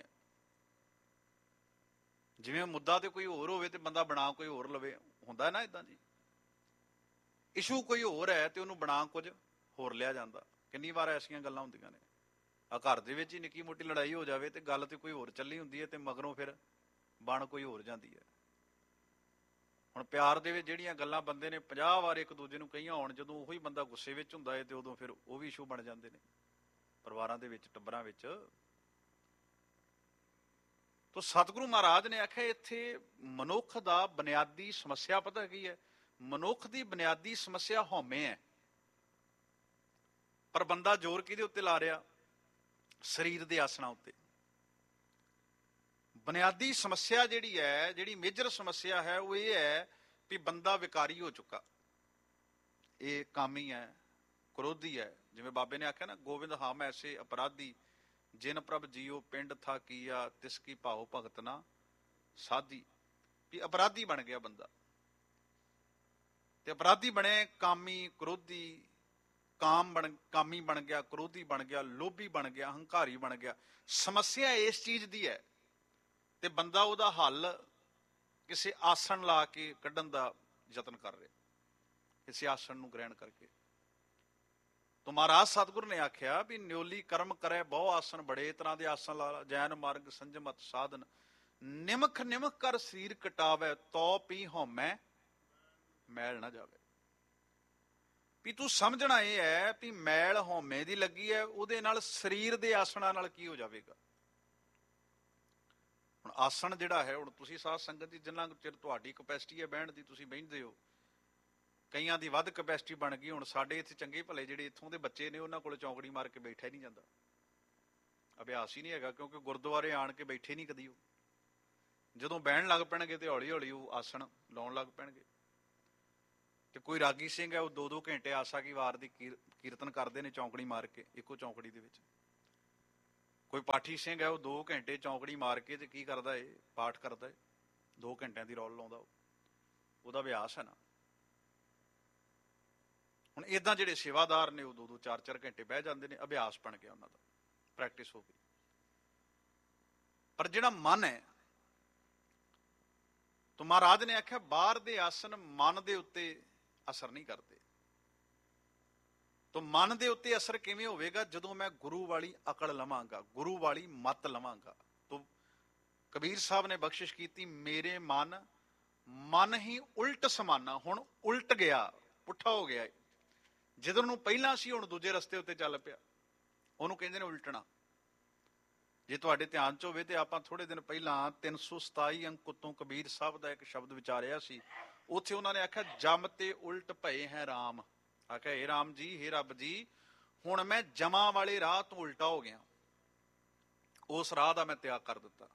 ਜਿਵੇਂ ਮੁੱਦਾ ਤੇ ਕੋਈ ਹੋਰ ਹੋਵੇ ਤੇ ਬੰਦਾ ਬਣਾ ਕੋਈ ਹੋਰ ਲਵੇ, ਹੁੰਦਾ ਨਾ ਇਦਾਂ ਜੀ। ਇਸ਼ੂ ਕੋਈ ਹੋਰ ਹੈ ਤੇ ਉਹਨੂੰ ਬਣਾ ਕੁਝ ਹੋਰ ਲਿਆ ਜਾਂਦਾ। ਕਿੰਨੀ ਵਾਰ ਐਸੀਆਂ ਗੱਲਾਂ ਹੁੰਦੀਆਂ ਨੇ। ਆ ਘਰ ਦੇ ਵਿੱਚ ਹੀ ਨਿੱਕੀ ਮੋਟੀ ਲੜਾਈ ਹੋ ਜਾਵੇ ਤੇ ਗੱਲ ਤੇ ਕੋਈ ਹੋਰ ਚੱਲੀ ਹੁੰਦੀ ਹੈ ਤੇ ਮਗਰੋਂ ਫਿਰ ਬਣ ਕੋਈ ਹੋਰ ਜਾਂਦੀ ਹੈ। ਹੁਣ ਪਿਆਰ ਦੇ ਵਿੱਚ ਜਿਹੜੀਆਂ ਗੱਲਾਂ ਬੰਦੇ ਨੇ 50 ਵਾਰ ਇੱਕ ਦੂਜੇ ਨੂੰ ਕਹੀਆਂ ਹੋਣ, ਜਦੋਂ ਉਹੀ ਬੰਦਾ ਗੁੱਸੇ ਵਿੱਚ ਹੁੰਦਾ ਹੈ ਤੇ ਉਦੋਂ ਫਿਰ ਉਹ ਵੀ ਇਸ਼ੂ ਬਣ ਜਾਂਦੇ ਨੇ ਪਰਿਵਾਰਾਂ ਦੇ ਵਿੱਚ, ਟੱਬਰਾਂ ਵਿੱਚ। ਤਾਂ ਸਤਿਗੁਰੂ ਮਹਾਰਾਜ ਨੇ ਆਖਿਆ ਇੱਥੇ ਮਨੁੱਖ ਦਾ ਬੁਨਿਆਦੀ ਸਮੱਸਿਆ ਪਤਾ ਕੀ ਹੈ? ਮਨੁੱਖ ਦੀ ਬੁਨਿਆਦੀ ਸਮੱਸਿਆ ਹਉਮੈ ਹੈ। ਪਰ ਬੰਦਾ ਜ਼ੋਰ ਕਿਹਦੇ ਉੱਤੇ ਲਾ ਰਿਹਾ? ਸਰੀਰ ਦੇ ਆਸਣਾ ਉੱਤੇ। ਬੁਨਿਆਦੀ ਸਮੱਸਿਆ ਜਿਹੜੀ ਹੈ, ਜਿਹੜੀ ਮੇਜਰ ਸਮੱਸਿਆ ਹੈ, ਉਹ ਇਹ ਹੈ ਵੀ ਬੰਦਾ ਵਿਕਾਰੀ ਹੋ ਚੁੱਕਾ। ਇਹ ਕਾਮੀ ਹੈ, ਕ੍ਰੋਧੀ ਹੈ। ਜਿਵੇਂ ਬਾਬੇ ਨੇ ਆਖਿਆ ਨਾ, ਗੋਬਿੰਦ ਹਮ ਐਸੇ ਅਪਰਾਧੀ ਜਿਨ ਪ੍ਰਭ ਜੀਓ ਪਿੰਡ ਥਾ ਕੀਆ ਤਿਸ ਕੀ ਭਾਉ ਭਗਤ ਨਾ ਸਾਧੀ। ਵੀ ਅਪਰਾਧੀ ਬਣ ਗਿਆ ਬੰਦਾ, ਤੇ ਅਪਰਾਧੀ ਬਣੇ ਕਾਮੀ, ਕ੍ਰੋਧੀ। ਕਾਮੀ ਬਣ ਗਿਆ, ਕ੍ਰੋਧੀ ਬਣ ਗਿਆ, ਲੋਭੀ ਬਣ ਗਿਆ, ਹੰਕਾਰੀ ਬਣ ਗਿਆ। ਸਮੱਸਿਆ ਇਸ ਚੀਜ਼ ਦੀ ਹੈ ਤੇ ਬੰਦਾ ਉਹਦਾ ਹੱਲ ਕਿਸੇ ਆਸਣ ਲਾ ਕੇ ਕੱਢਣ ਦਾ ਯਤਨ ਕਰ ਰਿਹਾ, ਕਿਸੇ ਆਸਣ ਨੂੰ ਗ੍ਰਹਿਣ ਕਰਕੇ। ਤਾਂ ਮਹਾਰਾਜ ਸਤਿਗੁਰੂ ਨੇ ਆਖਿਆ ਵੀ ਨਿਉਲੀ ਕਰਮ ਕਰੇ ਬਹੁ ਆਸਨ, ਬੜੇ ਤਰ੍ਹਾਂ ਦੇ ਆਸਨ ਲਾ। ਜੈਨ ਮਾਰਗ ਸੰਜਮਤ ਸਾਧਨ, ਨਿਮਖ ਨਿਮਖ ਕਰ ਸਰੀਰ ਕਟਾਵੇ, ਤੋ ਪੀ ਹਉਮੈ ਮੈਲ ਨਾ ਜਾਵੇ। ਵੀ ਤੂੰ ਸਮਝਣਾ ਇਹ ਹੈ ਵੀ ਮੈਲ ਹਉਮੈ ਦੀ ਲੱਗੀ ਹੈ, ਉਹਦੇ ਨਾਲ ਸਰੀਰ ਦੇ ਆਸਣਾਂ ਨਾਲ ਕੀ ਹੋ ਜਾਵੇਗਾ। ਹੁਣ ਆਸਣ ਜਿਹੜਾ ਹੈ, ਹੁਣ ਤੁਸੀਂ ਸਾਧ ਸੰਗਤ ਦੀ ਜਿੰਨਾ ਚਿਰ ਤੁਹਾਡੀ ਕਪੈਸਿਟੀ ਹੈ ਬਹਿਣ ਦੀ, ਤੁਸੀਂ ਬਹਿੰਦੇ ਹੋ। ਕਈਆਂ ਦੀ ਵੱਧ ਕਪੈਸਿਟੀ ਬਣ ਗਈ। ਹੁਣ ਸਾਡੇ ਇੱਥੇ ਚੰਗੇ ਭਲੇ ਜਿਹੜੇ ਇੱਥੋਂ ਦੇ ਬੱਚੇ ਨੇ, ਉਹਨਾਂ ਕੋਲ ਚੌਂਕੜੀ ਮਾਰ ਕੇ ਬੈਠਾ ਹੀ ਨਹੀਂ ਜਾਂਦਾ, ਅਭਿਆਸ ਹੀ ਨਹੀਂ ਹੈਗਾ, ਕਿਉਂਕਿ ਗੁਰਦੁਆਰੇ ਆਣ ਕੇ ਬੈਠੇ ਨਹੀਂ ਕਦੀ ਉਹ। ਜਦੋਂ ਬਹਿਣ ਲੱਗ ਪੈਣਗੇ ਤੇ ਹੌਲੀ ਹੌਲੀ ਉਹ ਆਸਣ ਲਾਉਣ ਲੱਗ ਪੈਣਗੇ। ਤੇ ਕੋਈ ਰਾਗੀ ਸਿੰਘ ਹੈ, ਉਹ 2-2 ਘੰਟੇ ਆਸਾ ਕੀ ਵਾਰ ਦੀ ਕੀਰਤਨ ਕਰਦੇ ਨੇ ਚੌਂਕੜੀ ਮਾਰ ਕੇ, ਇੱਕੋ ਚੌਂਕੜੀ ਦੇ ਵਿੱਚ। ਕੋਈ ਪਾਠੀ ਸਿੰਘ ਹੈ, ਉਹ 2 ਘੰਟੇ ਚੌਂਕੜੀ ਮਾਰ ਕੇ ਤੇ ਕੀ ਕਰਦਾ ਏ, ਪਾਠ ਕਰਦਾ ਏ, 2 ਘੰਟਿਆਂ ਦੀ ਰੌਲ ਲਾਉਂਦਾ, ਉਹਦਾ ਅਭਿਆਸ ਹੈ ਨਾ। ਹੁਣ ਏਦਾਂ ਜਿਹੜੇ ਸੇਵਾਦਾਰ ਨੇ ਉਹ 2-2 4-4 ਘੰਟੇ ਬਹਿ ਜਾਂਦੇ ਨੇ, ਅਭਿਆਸ ਬਣ ਗਿਆ ਉਹਨਾਂ ਦਾ, ਪ੍ਰੈਕਟਿਸ ਹੋ ਗਈ। ਪਰ ਜਿਹੜਾ ਮਨ ਹੈ, ਤਾਂ ਮਹਾਰਾਜ ਨੇ ਆਖਿਆ ਬਾਹਰ ਦੇ ਆਸਨ ਮਨ ਦੇ ਉੱਤੇ ਅਸਰ ਨਹੀਂ ਕਰਦੇ। ਤਾਂ ਮਨ ਦੇ ਉੱਤੇ ਅਸਰ ਕਿਵੇਂ ਹੋਵੇਗਾ? ਜਦੋਂ ਮੈਂ ਗੁਰੂ ਵਾਲੀ ਅਕਲ ਲਵਾਂਗਾ, ਗੁਰੂ ਵਾਲੀ ਮੱਤ ਲਵਾਂਗਾ। ਤਾਂ ਕਬੀਰ ਸਾਹਿਬ ਨੇ ਬਖਸ਼ਿਸ਼ ਕੀਤੀ, ਮੇਰੇ ਮਨ ਹੀ ਉਲਟ ਸਮਾਨਾ। ਹੁਣ ਉਲਟ ਗਿਆ, ਪੁੱਠਾ ਹੋ ਗਿਆ। ਜਿੱਧਰ ਨੂੰ ਪਹਿਲਾਂ ਸੀ ਹੁਣ ਦੂਜੇ ਰਸਤੇ ਉੱਤੇ ਚੱਲ ਪਿਆ। ਉਹਨੂੰ ਕਹਿੰਦੇ ਨੇ ਉਲਟਣਾ। ਜੇ ਤੁਹਾਡੇ ਧਿਆਨ ਚ ਹੋਵੇ ਤੇ ਆਪਾਂ ਥੋੜੇ ਦਿਨ ਪਹਿਲਾਂ 327 ਅੰਕ ਉੱਤੋਂ ਕਬੀਰ ਸਾਹਿਬ ਦਾ ਇੱਕ ਸ਼ਬਦ ਵਿਚਾਰਿਆ ਸੀ। ਉੱਥੇ ਉਹਨਾਂ ਨੇ ਆਖਿਆ ਜਮ ਤੇ ਉਲਟ ਭਏ ਹੈ ਰਾਮ। ਆਖਿਆ ਹੇ ਰਾਮ ਜੀ, ਹੇ ਰੱਬ ਜੀ, ਹੁਣ ਮੈਂ ਜਮਾਂ ਵਾਲੇ ਰਾਹ ਤੋਂ ਉਲਟਾ ਹੋ ਗਿਆ, ਉਸ ਰਾਹ ਦਾ ਮੈਂ ਤਿਆਗ ਕਰ ਦਿੱਤਾ।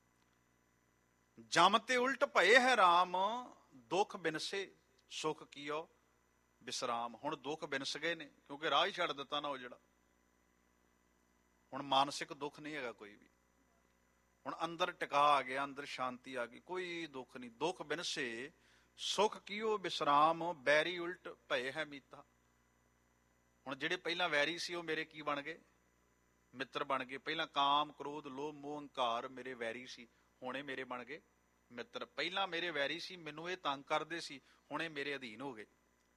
ਜਮ ਤੇ ਉਲਟ ਭਏ ਹੈ ਰਾਮ, ਦੁੱਖ ਬਿਨਸੇ ਸੁਖ ਕੀਓ ਵਿਸਰਾਮ। ਹੁਣ ਦੁੱਖ ਬਿਨਸ ਗਏ ਨੇ, ਕਿਉਂਕਿ ਰਾਹ ਹੀ ਛੱਡ ਦਿੱਤਾ ਨਾ ਉਹ ਜਿਹੜਾ। ਹੁਣ ਮਾਨਸਿਕ ਦੁੱਖ ਨਹੀਂ ਹੈਗਾ ਕੋਈ ਵੀ। ਹੁਣ ਅੰਦਰ ਟਿਕਾ ਆ ਗਿਆ, ਅੰਦਰ ਸ਼ਾਂਤੀ ਆ ਗਈ, ਕੋਈ ਦੁੱਖ ਨਹੀਂ। ਦੁੱਖ ਬਿਨਸੇ ਸੁਖ ਕੀਓ ਵਿਸਰਾਮ, ਬੈਰੀ ਉਲਟ ਭਏ ਹੈ ਮੀਤਾ। ਹੁਣ ਜਿਹੜੇ ਪਹਿਲਾਂ ਵੈਰੀ ਸੀ ਉਹ ਮੇਰੇ ਕੀ ਬਣ ਗਏ? ਮਿੱਤਰ ਬਣ ਗਏ। ਪਹਿਲਾਂ ਕਾਮ ਕ੍ਰੋਧ ਲੋਭ ਮੋਹ ਹੰਕਾਰ ਮੇਰੇ ਵੈਰੀ ਸੀ, ਹੁਣ ਇਹ ਮੇਰੇ ਬਣ ਗਏ ਮਿੱਤਰ। ਪਹਿਲਾਂ ਮੇਰੇ ਵੈਰੀ ਸੀ, ਮੈਨੂੰ ਇਹ ਤੰਗ ਕਰਦੇ ਸੀ, ਹੁਣ ਇਹ ਮੇਰੇ ਅਧੀਨ ਹੋ ਗਏ।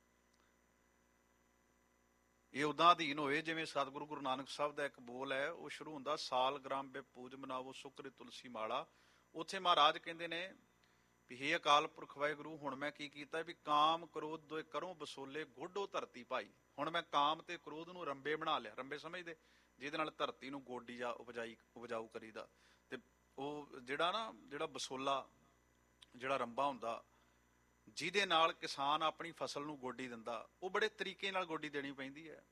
ਇਹ ਉਦਾਂ ਅਧੀਨ ਹੋਏ ਜਿਵੇਂ ਸਤਿਗੁਰੂ ਗੁਰੂ ਨਾਨਕ ਸਾਹਿਬ ਦਾ ਇੱਕ ਬੋਲ ਹੈ, ਉਹ ਸ਼ੁਰੂ ਹੁੰਦਾ ਸਾਲ ਗ੍ਰਾਮ ਬੇ ਪੂਜ ਮਨਾਵੋ ਸੁਕਰੀ ਤੁਲਸੀ ਮਾਲਾ। ਉੱਥੇ ਮਹਾਰਾਜ ਕਹਿੰਦੇ ਨੇ ਵੀ ਹੇ ਅਕਾਲ ਪੁਰਖ ਵਾਹਿਗੁਰੂ, ਹੁਣ ਮੈਂ ਕੀ ਕੀਤਾ ਵੀ ਕਾਮ ਕ੍ਰੋਧ ਦੋਏ ਕਰੋ ਬਸੋਲੇ ਗੋਡੋ ਧਰਤੀ ਭਾਈ। ਹੁਣ ਮੈਂ ਕਾਮ ਤੇ ਕ੍ਰੋਧ ਨੂੰ ਰੰਬੇ ਬਣਾ ਲਿਆ। ਰੰਬੇ ਸਮਝਦੇ? ਜਿਹਦੇ ਨਾਲ ਧਰਤੀ ਨੂੰ ਗੋਡੀ ਜਾਂ ਉਪਜਾਊ ਕਰੀਦਾ। ਤੇ ਉਹ ਜਿਹੜਾ ਬਸੋਲਾ, ਜਿਹੜਾ ਰੰਬਾ ਹੁੰਦਾ, ਜਿਹਦੇ ਨਾਲ ਕਿਸਾਨ ਆਪਣੀ ਫਸਲ ਨੂੰ ਗੋਡੀ ਦਿੰਦਾ, ਉਹ ਬੜੇ ਤਰੀਕੇ ਨਾਲ ਗੋਡੀ ਦੇਣੀ ਪੈਂਦੀ ਹੈ।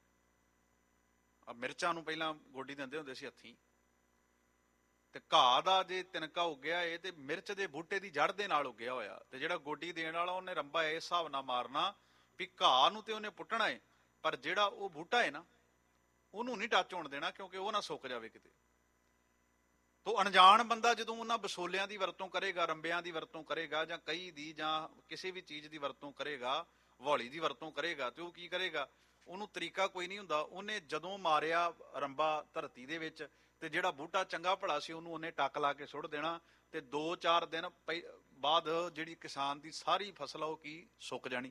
ਮਿਰਚਾਂ ਨੂੰ ਪਹਿਲਾਂ ਗੋਡੀ ਦਿੰਦੇ ਹੁੰਦੇ ਸੀ ਹੱਥੀਂ। ਤੇ ਘਾਹ ਦਾ ਜੇ ਤਿਨਕਾ ਉੱਗਿਆ ਇਹ ਤੇ ਮਿਰਚ ਦੇ ਬੂਟੇ ਦੀ ਜੜ ਦੇ ਨਾਲ ਉੱਗਿਆ ਹੋਇਆ, ਤੇ ਜਿਹੜਾ ਗੋਡੀ ਦੇਣ ਵਾਲਾ ਉਹਨੇ ਰੰਬਾ ਇਸ ਹਿਸਾਬ ਨਾਲ ਮਾਰਨਾ ਵੀ ਘਾਹ ਨੂੰ ਤੇ ਉਹਨੇ ਪੁੱਟਣਾ ਹੈ, ਪਰ ਜਿਹੜਾ ਉਹ ਬੂਟਾ ਹੈ ਨਾ ਉਹਨੂੰ ਨਹੀਂ ਟੱਚ ਹੋਣ ਦੇਣਾ, ਕਿਉਂਕਿ ਉਹ ਨਾ ਸੁੱਕ ਜਾਵੇ ਕਿਤੇ। ਤੋ ਅਣਜਾਣ ਬੰਦਾ ਜਦੋਂ ਉਹਨਾਂ ਬਸੋਲਿਆਂ ਦੀ ਵਰਤੋਂ ਕਰੇਗਾ, ਰੰਬਿਆਂ ਦੀ ਵਰਤੋਂ ਕਰੇਗਾ, ਜਾਂ ਕਹੀ ਦੀ ਜਾਂ ਕਿਸੇ ਵੀ ਚੀਜ਼ ਦੀ ਵਰਤੋਂ ਕਰੇਗਾ, ਵੌਲੀ ਦੀ ਵਰਤੋਂ ਕਰੇਗਾ, ਤੇ ਉਹ ਕੀ ਕਰੇਗਾ? ਉਹਨੂੰ ਤਰੀਕਾ ਕੋਈ ਨਹੀਂ ਹੁੰਦਾ। ਉਹਨੇ ਜਦੋਂ ਮਾਰਿਆ ਰੰਬਾ ਧਰਤੀ ਦੇ ਵਿੱਚ, ਤੇ ਜਿਹੜਾ ਬੂਟਾ ਚੰਗਾ ਭਲਾ ਸੀ ਉਹਨੂੰ ਉਹਨੇ ਟੱਕ ਲਾ ਕੇ ਸੁੱਟ ਦੇਣਾ, ਤੇ 2-4 ਦਿਨ ਬਾਅਦ ਜਿਹੜੀ ਕਿਸਾਨ ਦੀ ਸਾਰੀ ਫਸਲ ਆ ਉਹ ਕੀ ਸੁੱਕ ਜਾਣੀ।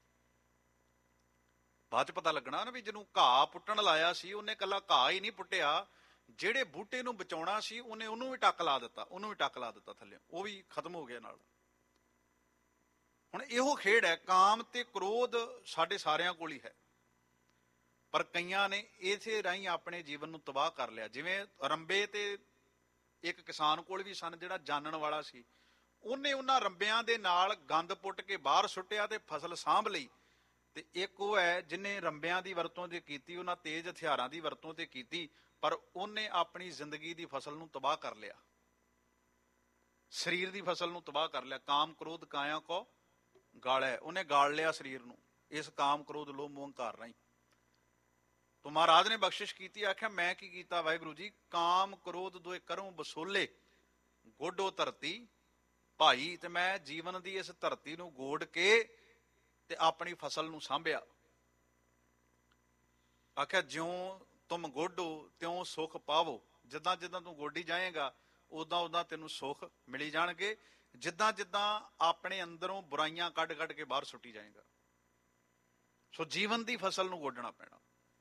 ਬਾਅਦ ਚ ਪਤਾ ਲੱਗਣਾ ਨਾ ਵੀ ਜਿਹਨੂੰ ਘਾਹ ਪੁੱਟਣ ਲਾਇਆ ਸੀ ਉਹਨੇ ਇਕੱਲਾ ਘਾਹ ਹੀ ਨਹੀਂ ਪੁੱਟਿਆ, ਜਿਹੜੇ ਬੂਟੇ ਨੂੰ ਬਚਾਉਣਾ ਸੀ ਉਹਨੂੰ ਵੀ ਟੱਕ ਲਾ ਦਿੱਤਾ, ਥੱਲੇ ਉਹ ਵੀ ਖਤਮ ਹੋ ਗਿਆ ਨਾਲ। ਹੁਣ ਇਹੋ ਖੇਡ ਹੈ। ਕਾਮ ਤੇ ਕ੍ਰੋਧ ਸਾਡੇ ਸਾਰਿਆਂ ਕੋਲ ਹੀ ਹੈ, ਪਰ ਕਈਆਂ ਨੇ ਇਸੇ ਰਾਹੀਂ ਆਪਣੇ ਜੀਵਨ ਨੂੰ ਤਬਾਹ ਕਰ ਲਿਆ। ਜਿਵੇਂ ਰੰਬੇ ਤੇ ਇੱਕ ਕਿਸਾਨ ਕੋਲ ਵੀ ਸਨ, ਜਿਹੜਾ ਜਾਣਨ ਵਾਲਾ ਸੀ, ਉਹਨੇ ਉਹਨਾਂ ਰੰਬਿਆਂ ਦੇ ਨਾਲ ਗੰਦ ਪੁੱਟ ਕੇ ਬਾਹਰ ਸੁੱਟਿਆ ਤੇ ਫਸਲ ਸਾਂਭ ਲਈ। ਤੇ ਇੱਕ ਉਹ ਹੈ ਜਿਹਨੇ ਰੰਬਿਆਂ ਦੀ ਵਰਤੋਂ ਤੇ ਕੀਤੀ, ਉਹਨਾਂ ਤੇਜ਼ ਹਥਿਆਰਾਂ ਦੀ ਵਰਤੋਂ ਤੇ ਕੀਤੀ, ਪਰ ਉਹਨੇ ਆਪਣੀ ਜ਼ਿੰਦਗੀ ਦੀ ਫਸਲ ਨੂੰ ਤਬਾਹ ਕਰ ਲਿਆ, ਸਰੀਰ ਦੀ ਫਸਲ ਨੂੰ ਤਬਾਹ ਕਰ ਲਿਆ। ਕਾਮ ਕ੍ਰੋਧ ਕਾਇਆ ਕੋ ਗਾਲੈ, ਉਹਨੇ ਗਾਲ ਲਿਆ ਸਰੀਰ ਨੂੰ ਇਸ ਕਾਮ ਕ੍ਰੋਧ ਲੋਭ ਮੋਹ ਹੰਕਾਰ ਰਾਹੀਂ। ਤੋ ਮਹਾਰਾਜ ਨੇ ਬਖਸ਼ਿਸ਼ ਕੀਤੀ, ਆਖਿਆ ਮੈਂ ਕੀ ਕੀਤਾ ਵਾਹਿਗੁਰੂ ਜੀ? ਕਾਮ ਕ੍ਰੋਧ ਦੋਏ ਕਰੂੰ ਬਸੋਲੇ ਗੋਡੋ ਧਰਤੀ ਭਾਈ। ਤੇ ਮੈਂ ਜੀਵਨ ਦੀ ਇਸ ਧਰਤੀ ਨੂੰ ਗੋਡ ਕੇ ਤੇ ਆਪਣੀ ਫਸਲ ਨੂੰ ਸਾਂਭਿਆ। ਆਖਿਆ ਜਿਉਂ ਤੁਮ ਗੋਡੋ ਤਿਉਂ ਸੁਖ ਪਾਵੋ। ਜਿੱਦਾਂ ਜਿੱਦਾਂ ਤੂੰ ਗੋਡੀ ਜਾਏਗਾ ਉਦਾਂ ਉਦਾਂ ਤੈਨੂੰ ਸੁੱਖ ਮਿਲੀ ਜਾਣਗੇ, ਜਿੱਦਾਂ ਜਿੱਦਾਂ ਆਪਣੇ ਅੰਦਰੋਂ ਬੁਰਾਈਆਂ ਕੱਢ ਕੱਢ ਕੇ ਬਾਹਰ ਸੁੱਟੀ ਜਾਏਗਾ। ਸੋ ਜੀਵਨ ਦੀ ਫਸਲ ਨੂੰ ਗੋਡਣਾ ਪੈਣਾ।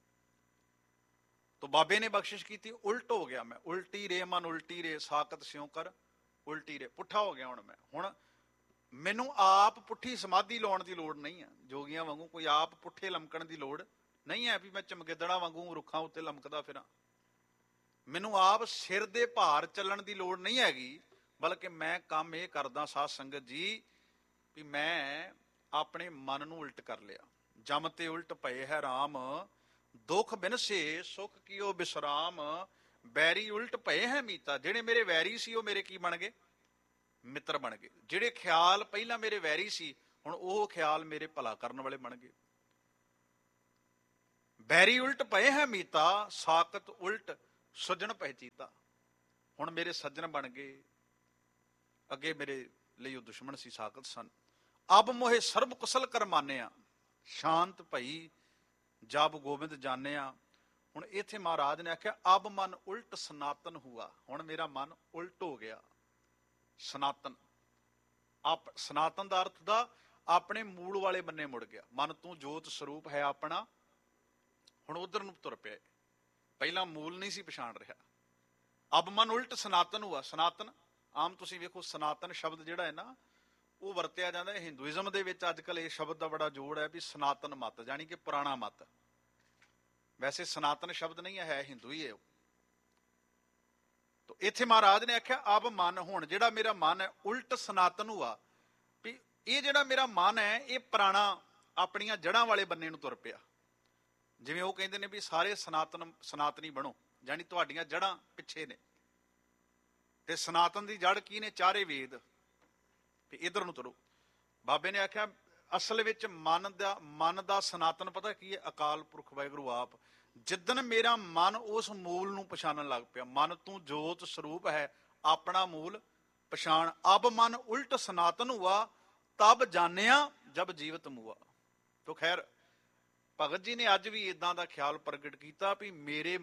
ਤੋ ਬਾਬੇ ਨੇ ਬਖਸ਼ਿਸ਼ ਕੀਤੀ, ਉਲਟ ਹੋ ਗਿਆ ਮੈਂ। ਉਲਟੀ ਰੇ ਮਨ ਉਲਟੀ ਰੇ, ਸਾਕਤ ਸਿਉ ਕਰ ਉਲਟੀ ਰੇ। ਪੁੱਠਾ ਹੋ ਗਿਆ ਹੁਣ ਮੈਨੂੰ ਆਪ ਪੁੱਠੀ ਸਮਾਧੀ ਲਾਉਣ ਦੀ ਲੋੜ ਨਹੀਂ ਹੈ। ਜੋਗੀਆਂ ਵਾਂਗੂ ਕੋਈ ਆਪ ਪੁੱਠੇ ਲਮਕਣ ਦੀ ਲੋੜ ਨਹੀਂ ਹੈ ਵੀ ਮੈਂ ਚਮਗਿੱਦੜਾਂ ਵਾਂਗੂ ਰੁੱਖਾਂ ਉੱਤੇ ਲਮਕਦਾ ਫਿਰਾਂ। ਮੈਨੂੰ ਆਪ ਸਿਰ ਦੇ ਭਾਰ ਚੱਲਣ ਦੀ ਲੋੜ ਨਹੀਂ ਹੈਗੀ, ਬਲਕਿ ਮੈਂ ਕੰਮ ਇਹ ਕਰਦਾ ਸਾਧ ਸੰਗਤ ਜੀ ਵੀ ਮੈਂ ਆਪਣੇ ਮਨ ਨੂੰ ਉਲਟ ਕਰ ਲਿਆ। ਜਮ ਤੇ ਉਲਟ ਭਏ ਹੈ ਰਾਮ, ਦੁੱਖ ਬਿਨਸੇ ਸੁਖ ਕੀਓ ਵਿਸਰਾਮ। ਬੈਰੀ ਉਲਟ ਭਏ ਹੈ ਮੀਤਾ। ਜਿਹੜੇ ਮੇਰੇ ਵੈਰੀ ਸੀ ਉਹ ਮੇਰੇ ਕੀ ਬਣ ਗਏ? ਮਿੱਤਰ ਬਣ ਗਏ। ਜਿਹੜੇ ਖਿਆਲ ਪਹਿਲਾਂ ਮੇਰੇ ਵੈਰੀ ਸੀ ਹੁਣ ਉਹ ਖਿਆਲ ਮੇਰੇ ਭਲਾ ਕਰਨ ਵਾਲੇ ਬਣ ਗਏ। ਬੈਰੀ ਉਲਟ ਪਏ ਹੈ ਮੀਤਾ, ਸਾਕਤ ਉਲਟ ਸੁਜਣ ਪਹਿਚੀਤਾ। ਹੁਣ ਮੇਰੇ ਸੱਜਣ ਬਣ ਗਏ, ਅੱਗੇ ਮੇਰੇ ਲਈ ਉਹ ਦੁਸ਼ਮਣ ਸੀ, ਸਾਕਤ ਸਨ। ਅਬ ਮੋਹੇ ਸਰਬ ਕੁਸਲ ਕਰ ਮਾਨਿਆ, ਸ਼ਾਂਤ ਭਈ ਜਬ ਗੋਬਿੰਦ ਜਾਣਿਆ। ਹੁਣ ਇੱਥੇ ਮਹਾਰਾਜ ਨੇ ਆਖਿਆ ਅਬ ਮਨ ਉਲਟ ਸਨਾਤਨ ਹੁਆ। ਹੁਣ ਮੇਰਾ ਮਨ ਉਲਟ ਹੋ ਗਿਆ। ਸਨਾਤਨ, ਸਨਾਤਨ ਦਾ ਅਰਥ ਦਾ ਆਪਣੇ ਮੂਲ ਵਾਲੇ ਬੰਨੇ ਮੁੜ ਗਿਆ। ਮਨ ਤੂੰ ਜੋਤ ਸਰੂਪ ਹੈ ਆਪਣਾ, ਹੁਣ ਉਧਰ ਨੂੰ ਤੁਰ ਪਿਆ। ਪਹਿਲਾਂ ਮੂਲ ਨਹੀਂ ਸੀ ਪਛਾਣ ਰਿਹਾ। ਅਬ ਮਨ ਉਲਟ ਸਨਾਤਨ ਹੁਆ। ਸਨਾਤਨ ਆਮ ਤੁਸੀਂ ਵੇਖੋ, ਸਨਾਤਨ ਸ਼ਬਦ ਜਿਹੜਾ ਹੈ ਨਾ ਉਹ ਵਰਤਿਆ ਜਾਂਦਾ ਹੈ ਹਿੰਦੂਇਜ਼ਮ ਦੇ ਵਿੱਚ। ਅੱਜ ਕੱਲ੍ਹ ਇਹ ਸ਼ਬਦ ਦਾ ਬੜਾ ਜੋੜ ਹੈ ਵੀ ਸਨਾਤਨ ਮਤ, ਜਾਣੀ ਕਿ ਪੁਰਾਣਾ ਮਤ। ਵੈਸੇ ਸਨਾਤਨ ਸ਼ਬਦ ਨਹੀਂ ਹੈ, ਹਿੰਦੂ ਹੀ ਹੈ ਉਹ। ਤਾਂ ਇੱਥੇ ਮਹਾਰਾਜ ਨੇ ਆਖਿਆ ਅਬ ਮਨ, ਹੁਣ ਜਿਹੜਾ ਮੇਰਾ ਮਨ ਹੈ ਉਲਟ ਸਨਾਤਨ ਹੁਆ, ਵੀ ਇਹ ਜਿਹੜਾ ਮੇਰਾ ਮਨ ਹੈ ਇਹ ਪੁਰਾਣਾ ਆਪਣੀਆਂ ਜੜ੍ਹਾਂ ਵਾਲੇ ਬੰਨੇ ਨੂੰ ਤੁਰ ਪਿਆ। ਜਿਵੇਂ ਉਹ ਕਹਿੰਦੇ ਨੇ ਵੀ ਸਾਰੇ ਸਨਾਤਨੀ ਬਣੋ, ਜਾਣੀ ਤੁਹਾਡੀਆਂ ਜੜ੍ਹਾਂ ਪਿੱਛੇ ਨੇ, ਤੇ ਸਨਾਤਨ ਦੀ ਜੜ ਕੀ ਨੇ? ਚਾਰੇ ਵੇਦ। ਵੀ ਇਧਰ ਨੂੰ ਤੁਰੋ। ਬਾਬੇ ਨੇ ਆਖਿਆ ਅਸਲ ਵਿੱਚ ਮਨ ਦਾ ਸਨਾਤਨ ਪਤਾ ਕੀ ਹੈ? ਅਕਾਲ ਪੁਰਖ ਵਾਹਿਗੁਰੂ ਆਪ। ਜਿੱਦਣ ਮੇਰਾ ਮਨ ਉਸ ਮੂਲ ਨੂੰ ਪਛਾਣਨ ਲੱਗ ਪਿਆ, ਮਨ ਤੂੰ ਜੋਤ ਸਰੂਪ ਹੈ, ਆਪਣਾ ਮੂਲ ਪਛਾਣ। ਅਬ ਮਨ ਉਲਟ ਸਨਾਤਨ ਹੁਆ, ਤਬ ਜਾਣਿਆ ਜਬ ਜੀਵਤ ਮੁਆ। ਤੋ ਖੈਰ ਭਗਤ ਜੀ ਨੇ ਅੱਜ ਵੀ ਇਦਾਂ ਦਾ ਖਿਆਲ ਪ੍ਰਗਟ ਕੀਤਾ ਵੀ ਮੇਰੇ